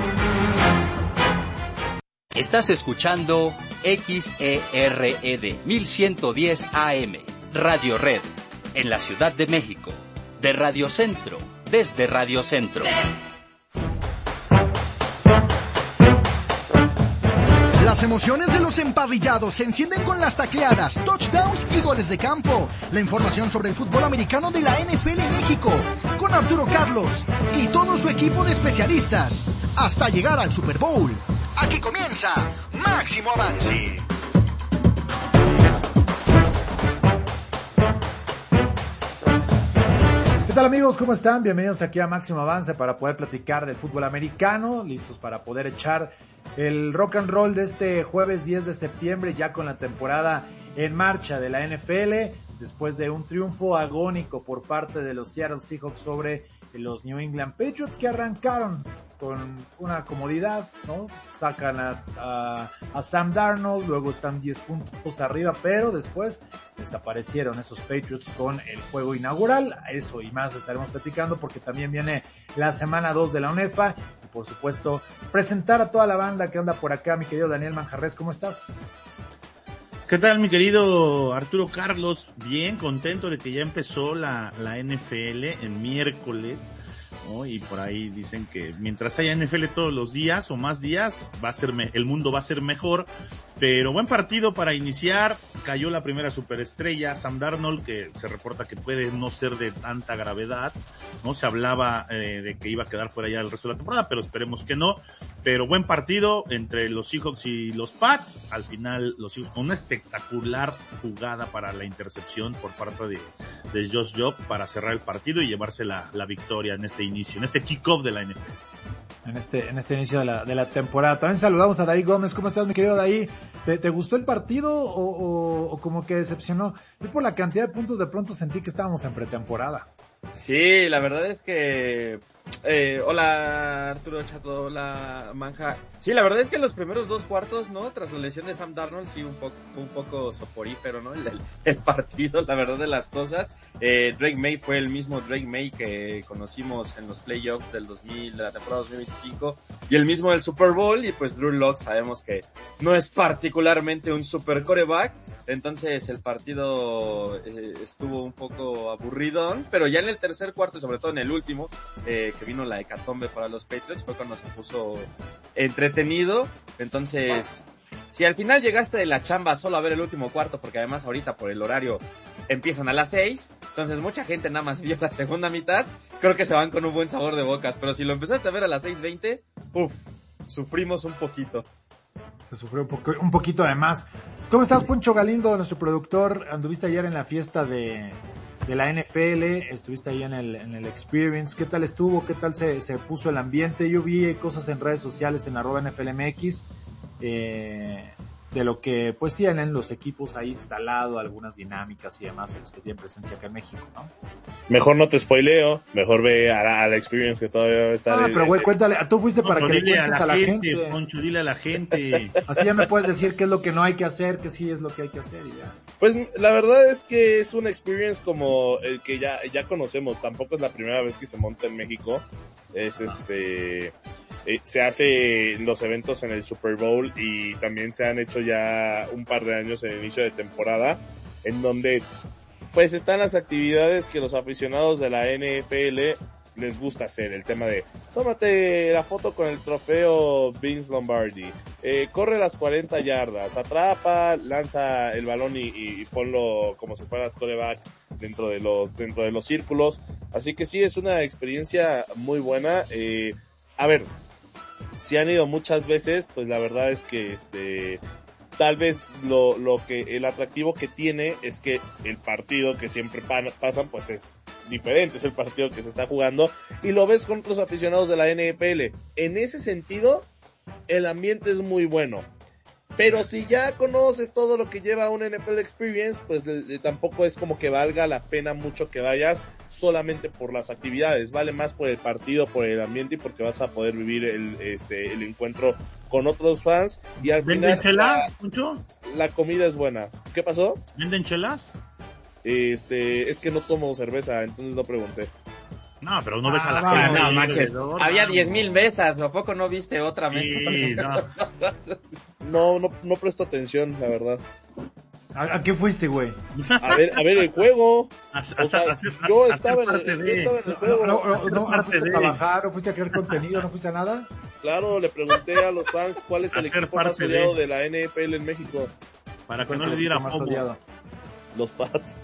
Estás escuchando X E R E D mil ciento diez A M, Radio Red, en la Ciudad de México, de Radio Centro, desde Radio Centro. Las emociones de los emparrillados se encienden con las tacleadas, touchdowns y goles de campo. La información sobre el fútbol americano de la N F L en México, con Arturo Carlos y todo su equipo de especialistas, hasta llegar al Super Bowl. Aquí comienza Máximo Avance. ¿Qué tal, amigos? ¿Cómo están? Bienvenidos aquí a Máximo Avance para poder platicar del fútbol americano, listos para poder echar el rock and roll de este jueves diez de septiembre, ya con la temporada en marcha de la N F L, después de un triunfo agónico por parte de los Seattle Seahawks sobre los New England Patriots, que arrancaron con una comodidad, ¿no? Sacan a, a, a Sam Darnold, luego están diez puntos arriba, pero después desaparecieron esos Patriots con el juego inaugural. Eso y más estaremos platicando porque también viene la semana dos de la UNEFA y por supuesto presentar a toda la banda que anda por acá. Mi querido Daniel Manjarres, ¿cómo estás? ¿Qué tal, mi querido Arturo Carlos? Bien, contento de que ya empezó la, la N F L en miércoles, ¿no? Y por ahí dicen que mientras haya N F L todos los días o más días, va a ser me- el mundo va a ser mejor. Pero buen partido para iniciar. Cayó la primera superestrella, Sam Darnold, que se reporta que puede no ser de tanta gravedad, ¿no? Se hablaba eh, de que iba a quedar fuera ya el resto de la temporada, pero esperemos que no. Pero buen partido entre los Seahawks y los Pats. Al final, los Seahawks con una espectacular jugada para la intercepción por parte de, de Josh Job para cerrar el partido y llevarse la, la victoria en este inicio, en este kickoff de la N F L. En este, en este inicio de la, de la temporada. También saludamos a Daí Gómez. ¿Cómo estás, mi querido Daí? ¿Te, te gustó el partido o, o, o como que decepcionó? Yo por la cantidad de puntos de pronto sentí que estábamos en pretemporada. Sí, la verdad es que... Eh, hola Arturo Chato, hola Manja. Sí, la verdad es que los primeros dos cuartos, ¿no? Tras la lesión de Sam Darnold, sí, un poco, un poco soporífero, ¿no? El, el, el partido, la verdad de las cosas. Eh, Drake May fue el mismo Drake May que conocimos en los playoffs del dos mil, de la temporada dos mil veinticinco, y el mismo del Super Bowl, y pues Drew Lock sabemos que no es particularmente un super quarterback, entonces el partido eh, estuvo un poco aburridón, pero ya en el tercer cuarto, y sobre todo en el último, eh, que vino la hecatombe para los Patriots, fue cuando se puso entretenido. Entonces, si al final llegaste de la chamba solo a ver el último cuarto, porque además ahorita por el horario empiezan a las seis, entonces mucha gente nada más vio la segunda mitad, creo que se van con un buen sabor de bocas, pero si lo empezaste a ver a las seis veinte, uff, sufrimos un poquito. Se sufrió un, poco, un poquito de más. ¿Cómo estás, Poncho Galindo, nuestro productor? Anduviste ayer en la fiesta de... de la N F L, estuviste ahí en el, en el Experience, ¿qué tal estuvo? ¿Qué tal se, se puso el ambiente? Yo vi cosas en redes sociales en arroba N F L M X, eh, de lo que pues tienen los equipos ahí instalado, algunas dinámicas y demás, en los que tienen presencia acá en México, ¿no? Mejor no te spoileo, mejor ve a la, a la Experience que todavía está... Ah, de, pero güey, cuéntale, tú fuiste no, para que le cuentes a la, a la gente, gente. Poncho, dile a la gente. Así ya me puedes decir qué es lo que no hay que hacer, que sí es lo que hay que hacer y ya. Pues la verdad es que es un Experience como el que ya, ya conocemos, tampoco es la primera vez que se monta en México, es este... Eh, se hace los eventos en el Super Bowl y también se han hecho ya un par de años en el inicio de temporada, en donde pues están las actividades que los aficionados de la N F L les gusta hacer, el tema de tómate la foto con el trofeo Vince Lombardi, eh, corre las cuarenta yardas, atrapa, lanza el balón y, y ponlo como si fueras quarterback dentro de los dentro de los círculos, así que sí es una experiencia muy buena. eh, a ver, si han ido muchas veces, pues la verdad es que este tal vez lo lo que el atractivo que tiene es que el partido que siempre pa- pasan pues es diferente, es el partido que se está jugando y lo ves con otros aficionados de la N F L. En ese sentido, el ambiente es muy bueno. Pero si ya conoces todo lo que lleva un N F L Experience, pues de, de, tampoco es como que valga la pena mucho que vayas solamente por las actividades. Vale más por el partido, por el ambiente y porque vas a poder vivir el este el encuentro con otros fans. Y al ¿Venden final chelas, Poncho? La, la comida es buena. ¿Qué pasó? ¿Venden chelas? Este, es que no tomo cerveza, entonces no pregunté. No, pero no ves a la ah, gente. No, manches. Había diez mil mesas, ¿a poco no viste otra mesa? Sí, no. no, no, no presto atención, la verdad. ¿A, a qué fuiste, güey? A ver, a ver el juego. A, o sea, a, a, yo, a estaba en el, yo estaba en el juego. No, no, no, no fuiste a trabajar, no fuiste a crear contenido, no fuiste a nada. Claro, le pregunté a los fans cuál es el equipo más odiado de... de la N F L en México. Para que no le diera más odiado. Los Pats.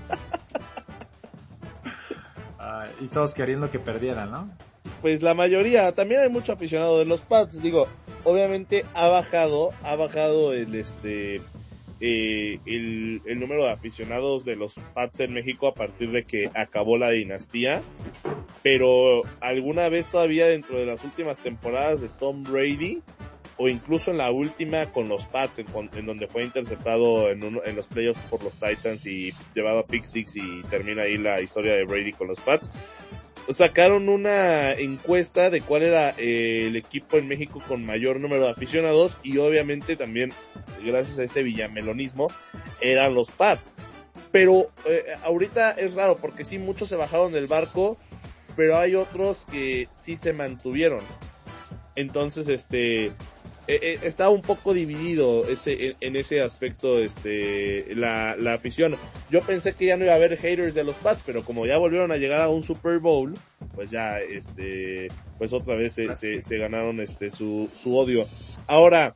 Uh, y todos queriendo que perdieran, ¿no? Pues la mayoría, también hay mucho aficionado de los Pats, digo, obviamente ha bajado, ha bajado el este eh, el, el número de aficionados de los Pats en México a partir de que acabó la dinastía, pero alguna vez todavía dentro de las últimas temporadas de Tom Brady, o incluso en la última con los Pats, en, en donde fue interceptado en, uno, en los playoffs por los Titans y llevado a pick six y termina ahí la historia de Brady con los Pats. sacaron una encuesta de cuál era eh, el equipo en México con mayor número de aficionados y obviamente también, gracias a ese villamelonismo, eran los Pats. Pero eh, ahorita es raro porque sí, muchos se bajaron del barco, pero hay otros que sí se mantuvieron. Entonces, este, eh, eh, está un poco dividido ese, en, en ese aspecto, este, la, la afición. Yo pensé que ya no iba a haber haters de los Pats, pero como ya volvieron a llegar a un Super Bowl, pues ya, este, pues otra vez se, se, se ganaron, este, su, su odio. Ahora,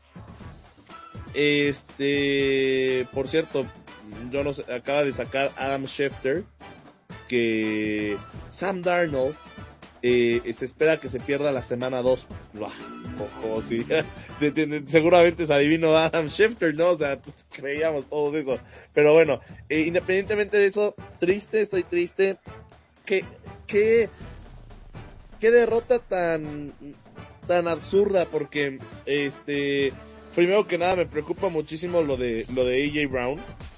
este, por cierto, yo no sé, acaba de sacar Adam Schefter que Sam Darnold eh, se espera que se pierda la semana dos. Ojo, sí. Seguramente se adivinó Adam Schefter, ¿no? O sea, pues, creíamos todos eso. Pero bueno, eh, independientemente de eso, triste, estoy triste. ¿Qué, qué, qué derrota tan, tan absurda? Porque, este, primero que nada me preocupa muchísimo lo de, lo de A J Brown.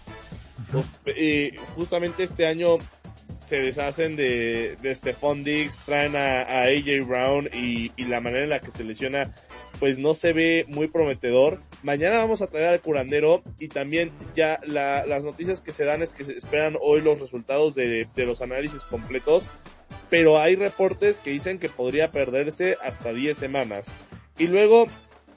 Eh, justamente este año se deshacen de, de Stephon Diggs, traen a, a A J Brown y, y la manera en la que se lesiona pues no se ve muy prometedor. Mañana vamos a traer al curandero y también ya la, las noticias que se dan es que se esperan hoy los resultados de, de los análisis completos, pero hay reportes que dicen que podría perderse hasta diez semanas. Y luego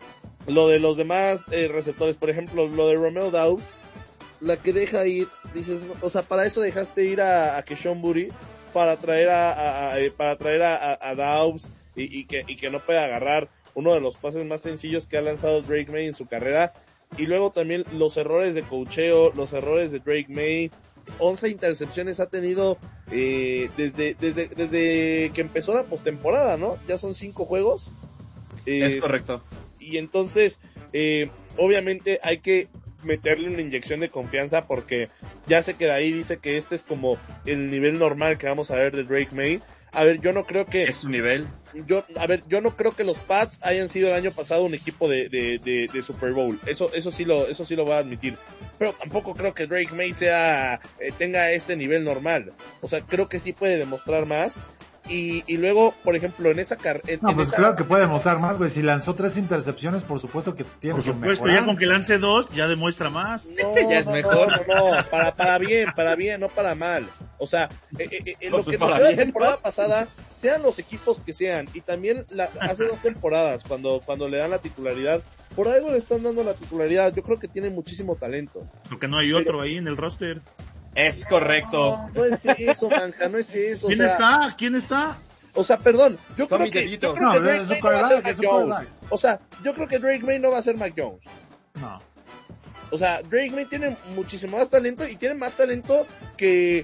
lo de los demás eh, receptores, por ejemplo lo de Romeo Doubs, la que deja ir, dices, o sea, para eso dejaste ir a, a Keshon Boutte, para traer a, a, a para traer a, a, a Doubs y, y que y que no pueda agarrar uno de los pases más sencillos que ha lanzado Drake May en su carrera. Y luego también los errores de coacheo, los errores de Drake May. once intercepciones ha tenido eh, desde desde desde que empezó la postemporada, ¿no? Ya son cinco juegos. Eh, es correcto. Y entonces, eh, obviamente hay que meterle una inyección de confianza porque ya se queda ahí, dice que este es como el nivel normal que vamos a ver de Drake May. A ver, yo no creo que... ¿Es su nivel? Yo, a ver, yo no creo que los Pats hayan sido el año pasado un equipo de, de, de, de Super Bowl. Eso, eso sí lo, eso sí lo voy a admitir. Pero tampoco creo que Drake May sea, eh, tenga este nivel normal. O sea, creo que sí puede demostrar más. Y, y luego, por ejemplo, en esa carrera... No, pues esa... claro que puede demostrar más, güey. Si lanzó tres intercepciones, por supuesto que tiene por que supuesto, mejorar. ya con que lance dos, ya demuestra más. No, ya es no, mejor. No, no, no, para, para bien, para bien, no para mal. O sea, eh, eh, eh, lo Pues que para nos dio la bien, temporada ¿no? pasada, sean los equipos que sean, y también la, hace dos temporadas, cuando, cuando le dan la titularidad, por algo le están dando la titularidad, yo creo que tiene muchísimo talento. Porque no hay otro ahí en el roster. Es correcto. No, no es eso, manja, no es eso. ¿Quién o sea, está? ¿Quién está? O sea, perdón, yo Tommy creo que, DeVito. yo creo No, que es Drake un May no va a ser quarterback, es Mac un Jones. quarterback. O sea, yo creo que Drake May no va a ser Mac Jones. No. O sea, Drake May tiene muchísimo más talento y tiene más talento que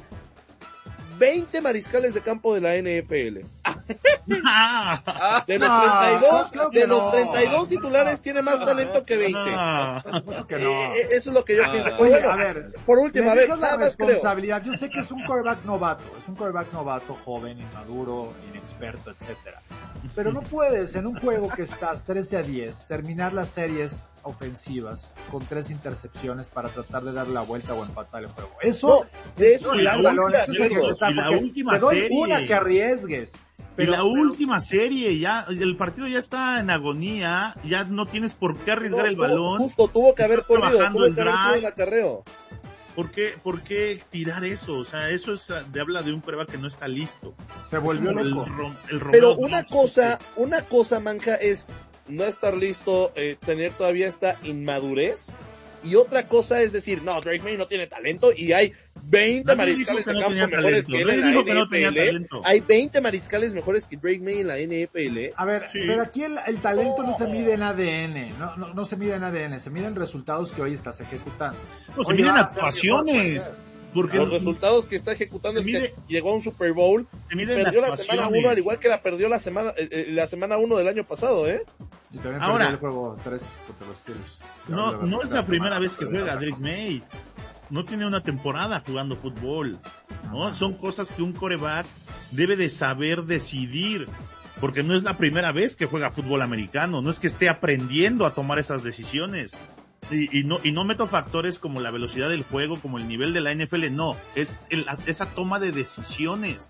veinte mariscales de campo de la N F L. De los No, treinta y dos, creo que de los no. treinta y dos titulares tiene más talento que veinte. Ah. Que no. Eh, eh, eso es lo que yo Ah. pienso. Oye, Bueno, a ver, por último, le a ver, dejas la nada más creo. responsabilidad. Yo sé que es un quarterback novato, es un quarterback novato, joven, inmaduro, inexperto, etcétera. Pero no puedes en un juego que estás trece a diez terminar las series ofensivas con tres intercepciones para tratar de darle la vuelta o empatar el juego. Eso No, de es eso, cuidar y el la balón, última- eso es ejecutar, y la porque última te doy serie. una que arriesgues. Pero, Pero- la pero- última serie, ya el partido ya está en agonía, ya no tienes por qué arriesgar No, el tuvo- balón. Justo, tuvo que haber Estás corrido, trabajando tuvo el que haber sido drive. el acarreo. ¿Por qué, ¿Por qué tirar eso? O sea, eso es de habla de un prueba que no está listo. Se volvió Es como loco. El, rom- el Romeo Pero una Doubs, cosa, una cosa, manja, es no estar listo, eh, tener todavía esta inmadurez. Y otra cosa es decir, no, Drake May no tiene talento y hay veinte Nadie mariscales dijo que de no campo tenía mejores talento. que él Nadie en la dijo que no tenía N F L. talento. Hay veinte mariscales mejores que Drake May en la N F L. A ver, Sí. pero aquí el, el talento no se mide en A D N, no, no, no se mide en A D N, se mide en resultados que hoy estás ejecutando. No, se Oye, miden va a ser actuaciones. mejor, Porque Los resultados que está ejecutando es Se que mide- llegó a un Super Bowl se y miden perdió la actuaciones. semana uno al igual que la perdió la semana eh, eh, la semana uno del año pasado, ¿eh? Y también Ahora- perdió el juego tres contra los Steelers. No, no es la primera vez que juega Drake Drake May. No tiene una temporada jugando fútbol, ¿no? Son cosas que un quarterback debe de saber decidir, porque no es la primera vez que juega fútbol americano, no es que esté aprendiendo a tomar esas decisiones. Y, y no y no meto factores como la velocidad del juego, como el nivel de la N F L, no, es el, esa toma de decisiones.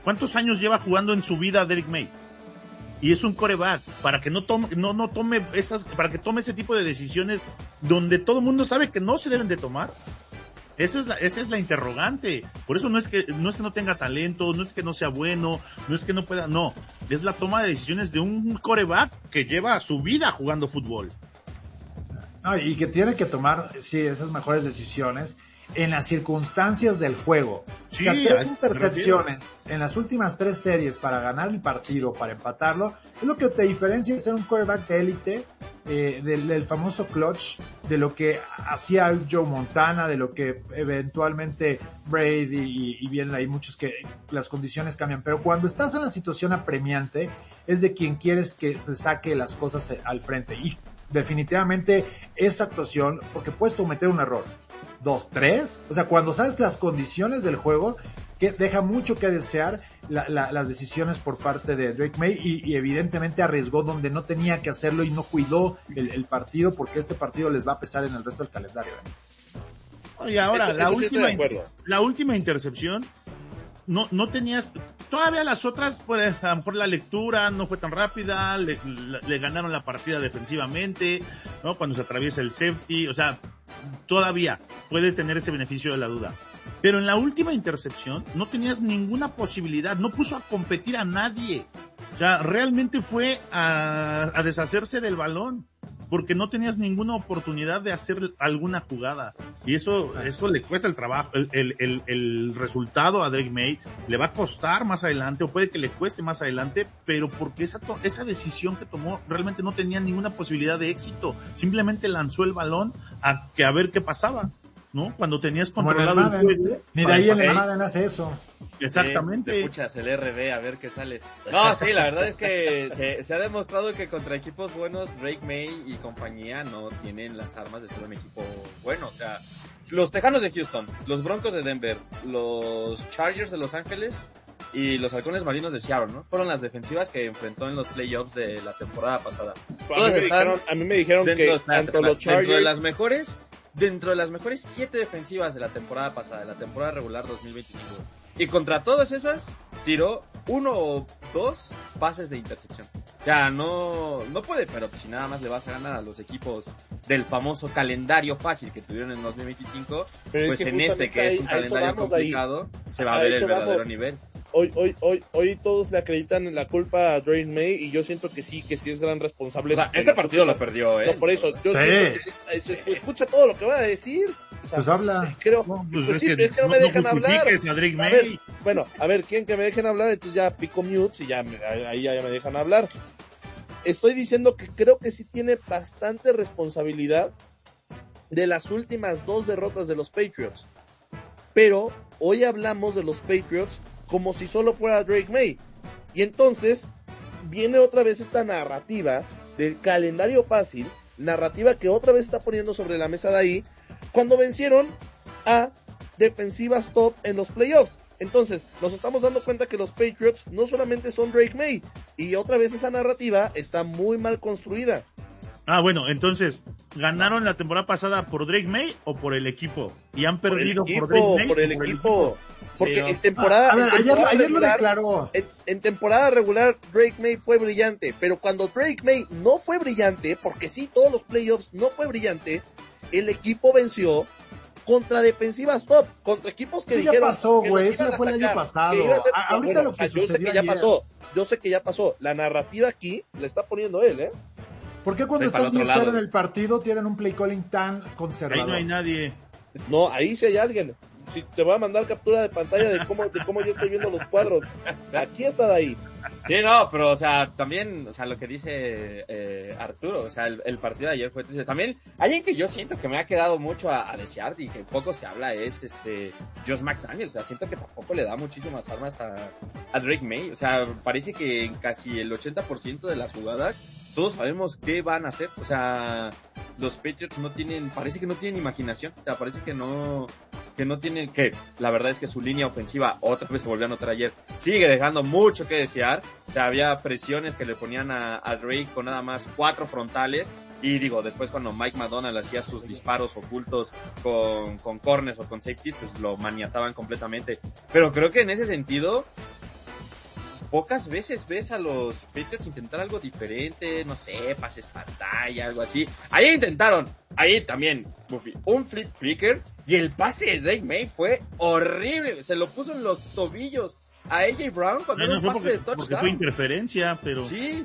¿Cuántos años lleva jugando en su vida Drake May? Y es un quarterback, para que no tome, no, no tome esas, para que tome ese tipo de decisiones donde todo el mundo sabe que no se deben de tomar. Eso es la, esa es la interrogante. Por eso no es que, no es que no tenga talento, no es que no sea bueno, no es que no pueda, no. Es la toma de decisiones de un quarterback que lleva su vida jugando fútbol. No, y que tiene que tomar, sí, esas mejores decisiones en las circunstancias del juego. Sí, o sea, tres intercepciones en las últimas tres series para ganar el partido, para empatarlo, es lo que te diferencia de ser un quarterback de élite, eh, del, del famoso clutch, de lo que hacía Joe Montana, de lo que eventualmente Brady, y, y bien hay muchos que las condiciones cambian, pero cuando estás en la situación apremiante, es de quien quieres que te saque las cosas al frente, y definitivamente esa actuación, porque puedes cometer un error, dos, tres, o sea, cuando sabes las condiciones del juego, que deja mucho que desear la, la, las decisiones por parte de Drake May, y, y evidentemente arriesgó donde no tenía que hacerlo y no cuidó el, el partido, porque este partido les va a pesar en el resto del calendario. ¿eh? Y ahora, la última, la última intercepción, no, no tenías, todavía las otras, pues a lo mejor la lectura no fue tan rápida, le, le, le ganaron la partida defensivamente, ¿no? Cuando se atraviesa el safety, o sea, todavía puede tener ese beneficio de la duda. Pero en la última intercepción no tenías ninguna posibilidad, no puso a competir a nadie. O sea, realmente fue a, a deshacerse del balón, porque no tenías ninguna oportunidad de hacer alguna jugada. Y eso, eso le cuesta el trabajo, el, el, el, el resultado a Drake May, le va a costar más adelante, o puede que le cueste más adelante, pero porque esa, to- esa decisión que tomó realmente no tenía ninguna posibilidad de éxito. Simplemente lanzó el balón a que a ver qué pasaba, ¿no? Cuando tenías controlado el, el juego. Mira, ahí en el Madden hace eso. Exactamente. Sí, te escuchas el R B a ver qué sale. No, sí, la verdad es que se, se ha demostrado que contra equipos buenos, Drake May y compañía no tienen las armas de ser un equipo bueno. O sea, los Tejanos de Houston, los Broncos de Denver, los Chargers de Los Ángeles y los Halcones Marinos de Seattle, ¿no? Fueron las defensivas que enfrentó en los playoffs de la temporada pasada. A mí, me dijeron, a mí me dijeron que tanto los Chargers... Dentro de las mejores... Dentro de las mejores siete defensivas de la temporada pasada, de la temporada regular dos mil veinticinco. Y contra todas esas, tiró uno o dos pases de intercepción. O sea, no, no puede, pero si nada más le vas a ganar a los equipos del famoso calendario fácil que tuvieron en dos mil veinticinco, pero pues es que en este, que es un calendario complicado, ahí. se va a, a ver el verdadero vamos. nivel. Hoy, hoy, hoy, hoy todos le acreditan la culpa a Drake May, y yo siento que sí, que sí es gran responsable. O sea, este partido lo perdió, ¿eh? No, por eso, yo sí. siento que sí, es, escucha todo lo que va a decir. O sea, pues habla. Creo, no, pues pues es, sí, que, es que no me dejan no hablar. A, a ver, bueno, a ver, ¿quién que me dejen hablar? Entonces ya pico mute y ya me, ahí ya me dejan hablar. Estoy diciendo que creo que sí tiene bastante responsabilidad de las últimas dos derrotas de los Patriots. Pero hoy hablamos de los Patriots como si solo fuera Drake May. Y entonces viene otra vez esta narrativa del calendario fácil, narrativa que otra vez está poniendo sobre la mesa de ahí, cuando vencieron a defensivas top en los playoffs. Entonces, nos estamos dando cuenta que los Patriots no solamente son Drake May, y otra vez esa narrativa está muy mal construida. Ah, bueno, entonces, ¿ganaron la temporada pasada por Drake May o por el equipo? Y han perdido por, equipo, por Drake May. Por el, por equipo. el equipo. Porque sí, ¿no? en temporada, ah, ver, en temporada ayer, regular, ayer lo declaró. En, en temporada regular Drake May fue brillante, pero cuando Drake May no fue brillante, porque sí, todos los playoffs no fue brillante, el equipo venció contra defensivas top, contra equipos que eso dijeron ya pasó, que güey, eso ya fue el año pasado. Ser, a, ahorita bueno, lo que o sea, yo sé que ya ayer. pasó, yo sé que ya pasó. La narrativa aquí la está poniendo él, ¿eh? ¿Por qué cuando están diez cero en el partido tienen un play calling tan conservador? Ahí no hay nadie. No, ahí sí hay alguien. Si te voy a mandar captura de pantalla de cómo de cómo yo estoy viendo los cuadros. Aquí está de ahí. Sí, no, pero, o sea, también, o sea, lo que dice eh, Arturo, o sea, el, el partido de ayer fue triste. También, alguien que yo siento que me ha quedado mucho a, a desear y que poco se habla es este Josh McDaniels. O sea, siento que tampoco le da muchísimas armas a, a Drake May. O sea, parece que en casi el ochenta por ciento de las jugadas todos sabemos qué van a hacer. O sea, los Patriots no tienen, parece que no tienen imaginación. O sea, parece que no... que no tienen, que la verdad es que su línea ofensiva, otra vez se volvió a notar ayer, sigue dejando mucho que desear. O sea, había presiones que le ponían a, a Drake con nada más cuatro frontales, y digo, después cuando Mike McDonald hacía sus disparos ocultos con, con corners o con safeties, pues lo maniataban completamente. Pero creo que en ese sentido, pocas veces ves a los Patriots intentar algo diferente, no sé, pases pantalla, algo así. Ahí intentaron, ahí también, Buffy, un flip flicker, y el pase de Drake May fue horrible, se lo puso en los tobillos a A J Brown cuando no, era un no pase porque, de touchdown. Porque fue interferencia, pero... Sí.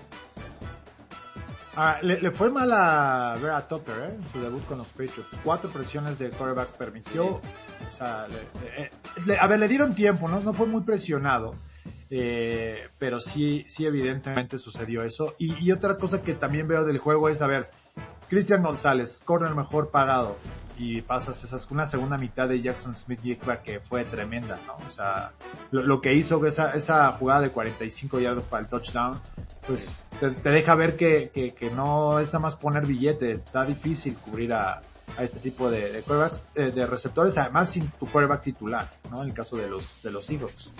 Ah, le, le fue mal a Vera Tucker, ¿eh? En su debut con los Patriots. Cuatro presiones de quarterback permitió. Sí. O sea, le, le, le, a ver, le dieron tiempo, ¿no? No fue muy presionado. Eh, pero sí, sí evidentemente sucedió eso. Y, y otra cosa que también veo del juego es, a ver, Christian González, corner mejor pagado. Y pasas esas, una segunda mitad de Jackson Smith-Njigba que fue tremenda, ¿no? O sea, lo, lo que hizo esa, esa jugada de cuarenta y cinco yardas para el touchdown, pues te, te deja ver que, que, que no es nada más poner billete, está difícil cubrir a, a este tipo de, de quarterbacks, eh, de receptores, además sin tu quarterback titular, ¿no? En el caso de los, de los Seahawks.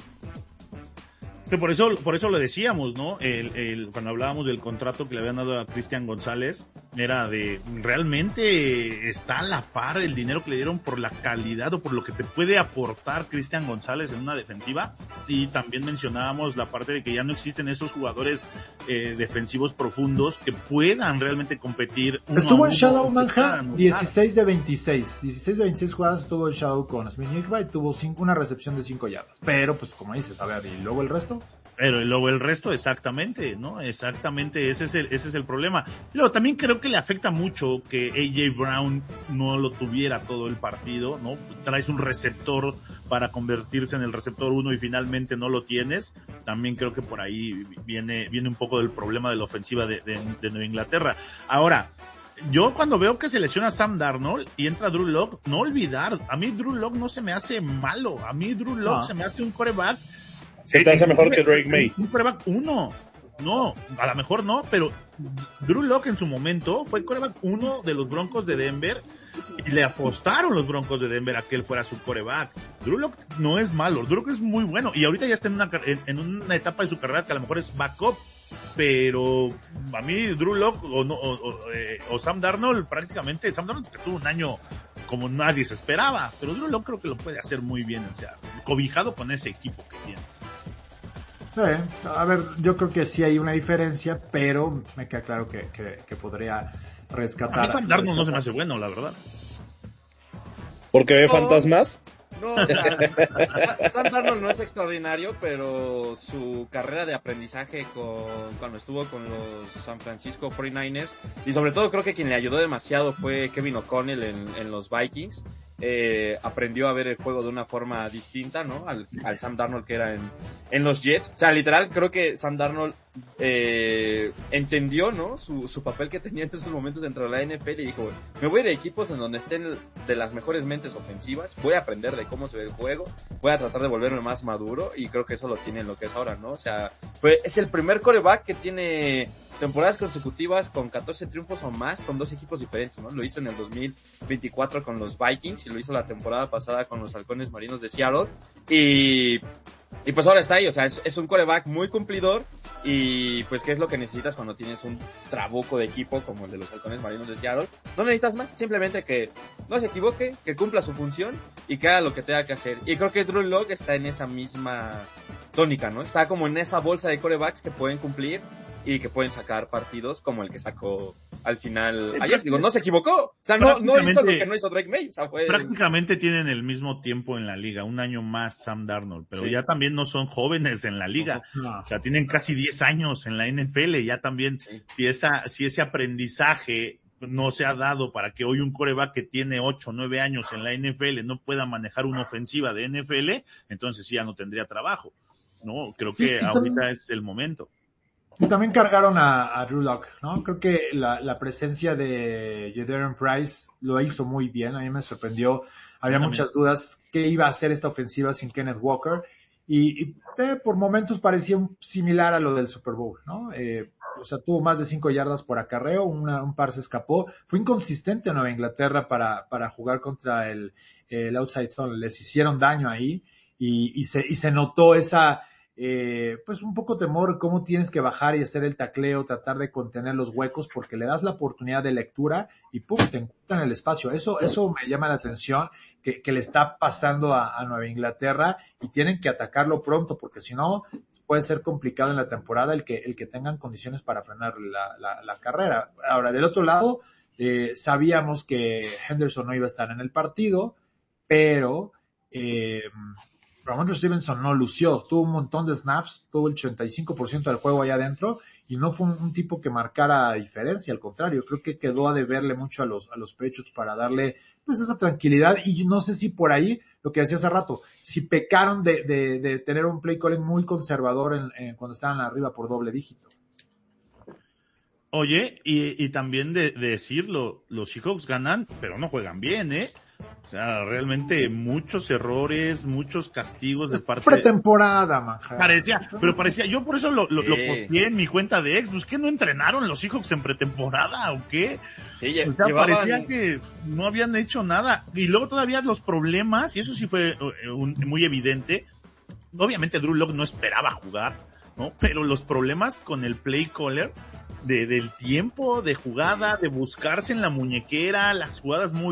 Que por eso, por eso lo decíamos, ¿no? El, el, cuando hablábamos del contrato que le habían dado a Christian González, era de, realmente está a la par el dinero que le dieron por la calidad o por lo que te puede aportar Christian González en una defensiva. Y también mencionábamos la parte de que ya no existen esos jugadores eh, defensivos profundos que puedan realmente competir. Estuvo en Shadow Manja, dieciséis de veintiséis. dieciséis de veintiséis jugadas estuvo en Shadow con Smith-Njigba y tuvo cinco, una recepción de cinco yardas. Pero, pues, como dices, a ver, ¿y luego el resto? Pero luego el resto, exactamente, ¿no? Exactamente, ese es el, ese es el problema. Luego también creo que le afecta mucho que A J Brown no lo tuviera todo el partido, ¿no? Traes un receptor para convertirse en el receptor uno y finalmente no lo tienes. También creo que por ahí viene, viene un poco del problema de la ofensiva de, de, de Nueva Inglaterra. Ahora, yo cuando veo que se lesiona Sam Darnold y entra Drew Lock, no olvidar, a mí Drew Lock no se me hace malo, a mí Drew Lock no. se me hace un quarterback. Se te hace mejor que Drake May. Un quarterback uno. No, a lo mejor no, pero Drew Lock en su momento fue quarterback uno de los Broncos de Denver y le apostaron los Broncos de Denver a que él fuera su quarterback. Drew Lock no es malo, Drew Lock es muy bueno y ahorita ya está en una, en, en una etapa de su carrera que a lo mejor es backup, pero a mí Drew Lock o, no, o, o, eh, o Sam Darnold prácticamente, Sam Darnold tuvo un año como nadie se esperaba, pero Drew Lock creo que lo puede hacer muy bien, o sea, cobijado con ese equipo que tiene. Eh, a ver, yo creo que sí hay una diferencia, pero me queda claro que, que, que podría rescatar. A mí Sam Darnold no se me hace bueno, la verdad. ¿Porque ve no, fantasmas? No, o sea, Sam Darnold no es extraordinario, pero su carrera de aprendizaje con, cuando estuvo con los San Francisco cuarenta y nueve ers, y sobre todo creo que quien le ayudó demasiado fue Kevin O'Connell en, en los Vikings. Eh, aprendió a ver el juego de una forma distinta, ¿no? Al, al Sam Darnold que era en, en los Jets. O sea, literal, creo que Sam Darnold eh, entendió, ¿no? Su, su papel que tenía en esos momentos dentro de la N F L y dijo, me voy a ir a equipos en donde estén de las mejores mentes ofensivas, voy a aprender de cómo se ve el juego, voy a tratar de volverme más maduro y creo que eso lo tiene en lo que es ahora, ¿no? O sea, fue, es el primer quarterback que tiene temporadas consecutivas con catorce triunfos o más con dos equipos diferentes, ¿no? Lo hizo en el dos mil veinticuatro con los Vikings y lo hizo la temporada pasada con los Halcones Marinos de Seattle y, y pues ahora está ahí, o sea, es, es un quarterback muy cumplidor y pues qué es lo que necesitas cuando tienes un trabuco de equipo como el de los Halcones Marinos de Seattle. No necesitas más, simplemente que no se equivoque, que cumpla su función y que haga lo que tenga que hacer. Y creo que Drew Lock está en esa misma tónica, ¿no? Está como en esa bolsa de quarterbacks que pueden cumplir y que pueden sacar partidos como el que sacó al final ayer. Digo, no se equivocó. O sea, no, no hizo lo que no hizo Drake May. O sea, fue... Prácticamente tienen el mismo tiempo en la liga, un año más Sam Darnold, pero sí. Ya también no son jóvenes en la liga. No. O sea, tienen casi diez años en la N F L, ya también, sí. si esa, si ese aprendizaje no se ha dado para que hoy un quarterback que tiene ocho, nueve años en la N F L no pueda manejar una ofensiva de N F L, entonces sí ya no tendría trabajo. No, creo que sí, ahorita también... es el momento. Y también cargaron a, a Drew Lock, ¿no? Creo que la, la presencia de Jadarian Price lo hizo muy bien. A mí me sorprendió. Había también muchas dudas qué iba a hacer esta ofensiva sin Kenneth Walker. Y, y eh, por momentos parecía similar a lo del Super Bowl, ¿no? Eh, o sea, tuvo más de cinco yardas por acarreo, una, un par se escapó. Fue inconsistente en Nueva Inglaterra para, para jugar contra el, el outside zone. Les hicieron daño ahí y, y, se, y se notó esa... Eh, pues un poco temor cómo tienes que bajar y hacer el tacleo, tratar de contener los huecos porque le das la oportunidad de lectura y pum, te encuentran el espacio. Eso, eso me llama la atención que, que le está pasando a, a Nueva Inglaterra y tienen que atacarlo pronto porque si no puede ser complicado en la temporada el que, el que tengan condiciones para frenar la, la, la carrera. Ahora, del otro lado, eh, sabíamos que Henderson no iba a estar en el partido, pero eh, Ramondre Stevenson no lució, tuvo un montón de snaps, tuvo el ochenta y cinco por ciento del juego allá adentro, y no fue un, un tipo que marcara diferencia, al contrario, creo que quedó a deberle mucho a los, a los Patriots para darle, pues, esa tranquilidad, y no sé si por ahí, lo que decía hace rato, si pecaron de, de, de tener un play calling muy conservador en, en, cuando estaban arriba por doble dígito. Oye, y, y también de, de decirlo, los Seahawks ganan, pero no juegan bien, ¿eh? O sea, realmente muchos errores, muchos castigos de parte pretemporada, manja. Parecía, pero parecía, yo por eso lo, lo, sí. lo posteé en mi cuenta de Xbox, ¿qué no entrenaron los Seahawks en pretemporada o qué? Sí, o sea, llevaban... parecía que no habían hecho nada. Y luego todavía los problemas, y eso sí fue un, muy evidente, obviamente Drew Lock no esperaba jugar, ¿no? Pero los problemas con el play caller, de, del tiempo de jugada, de buscarse en la muñequera, las jugadas muy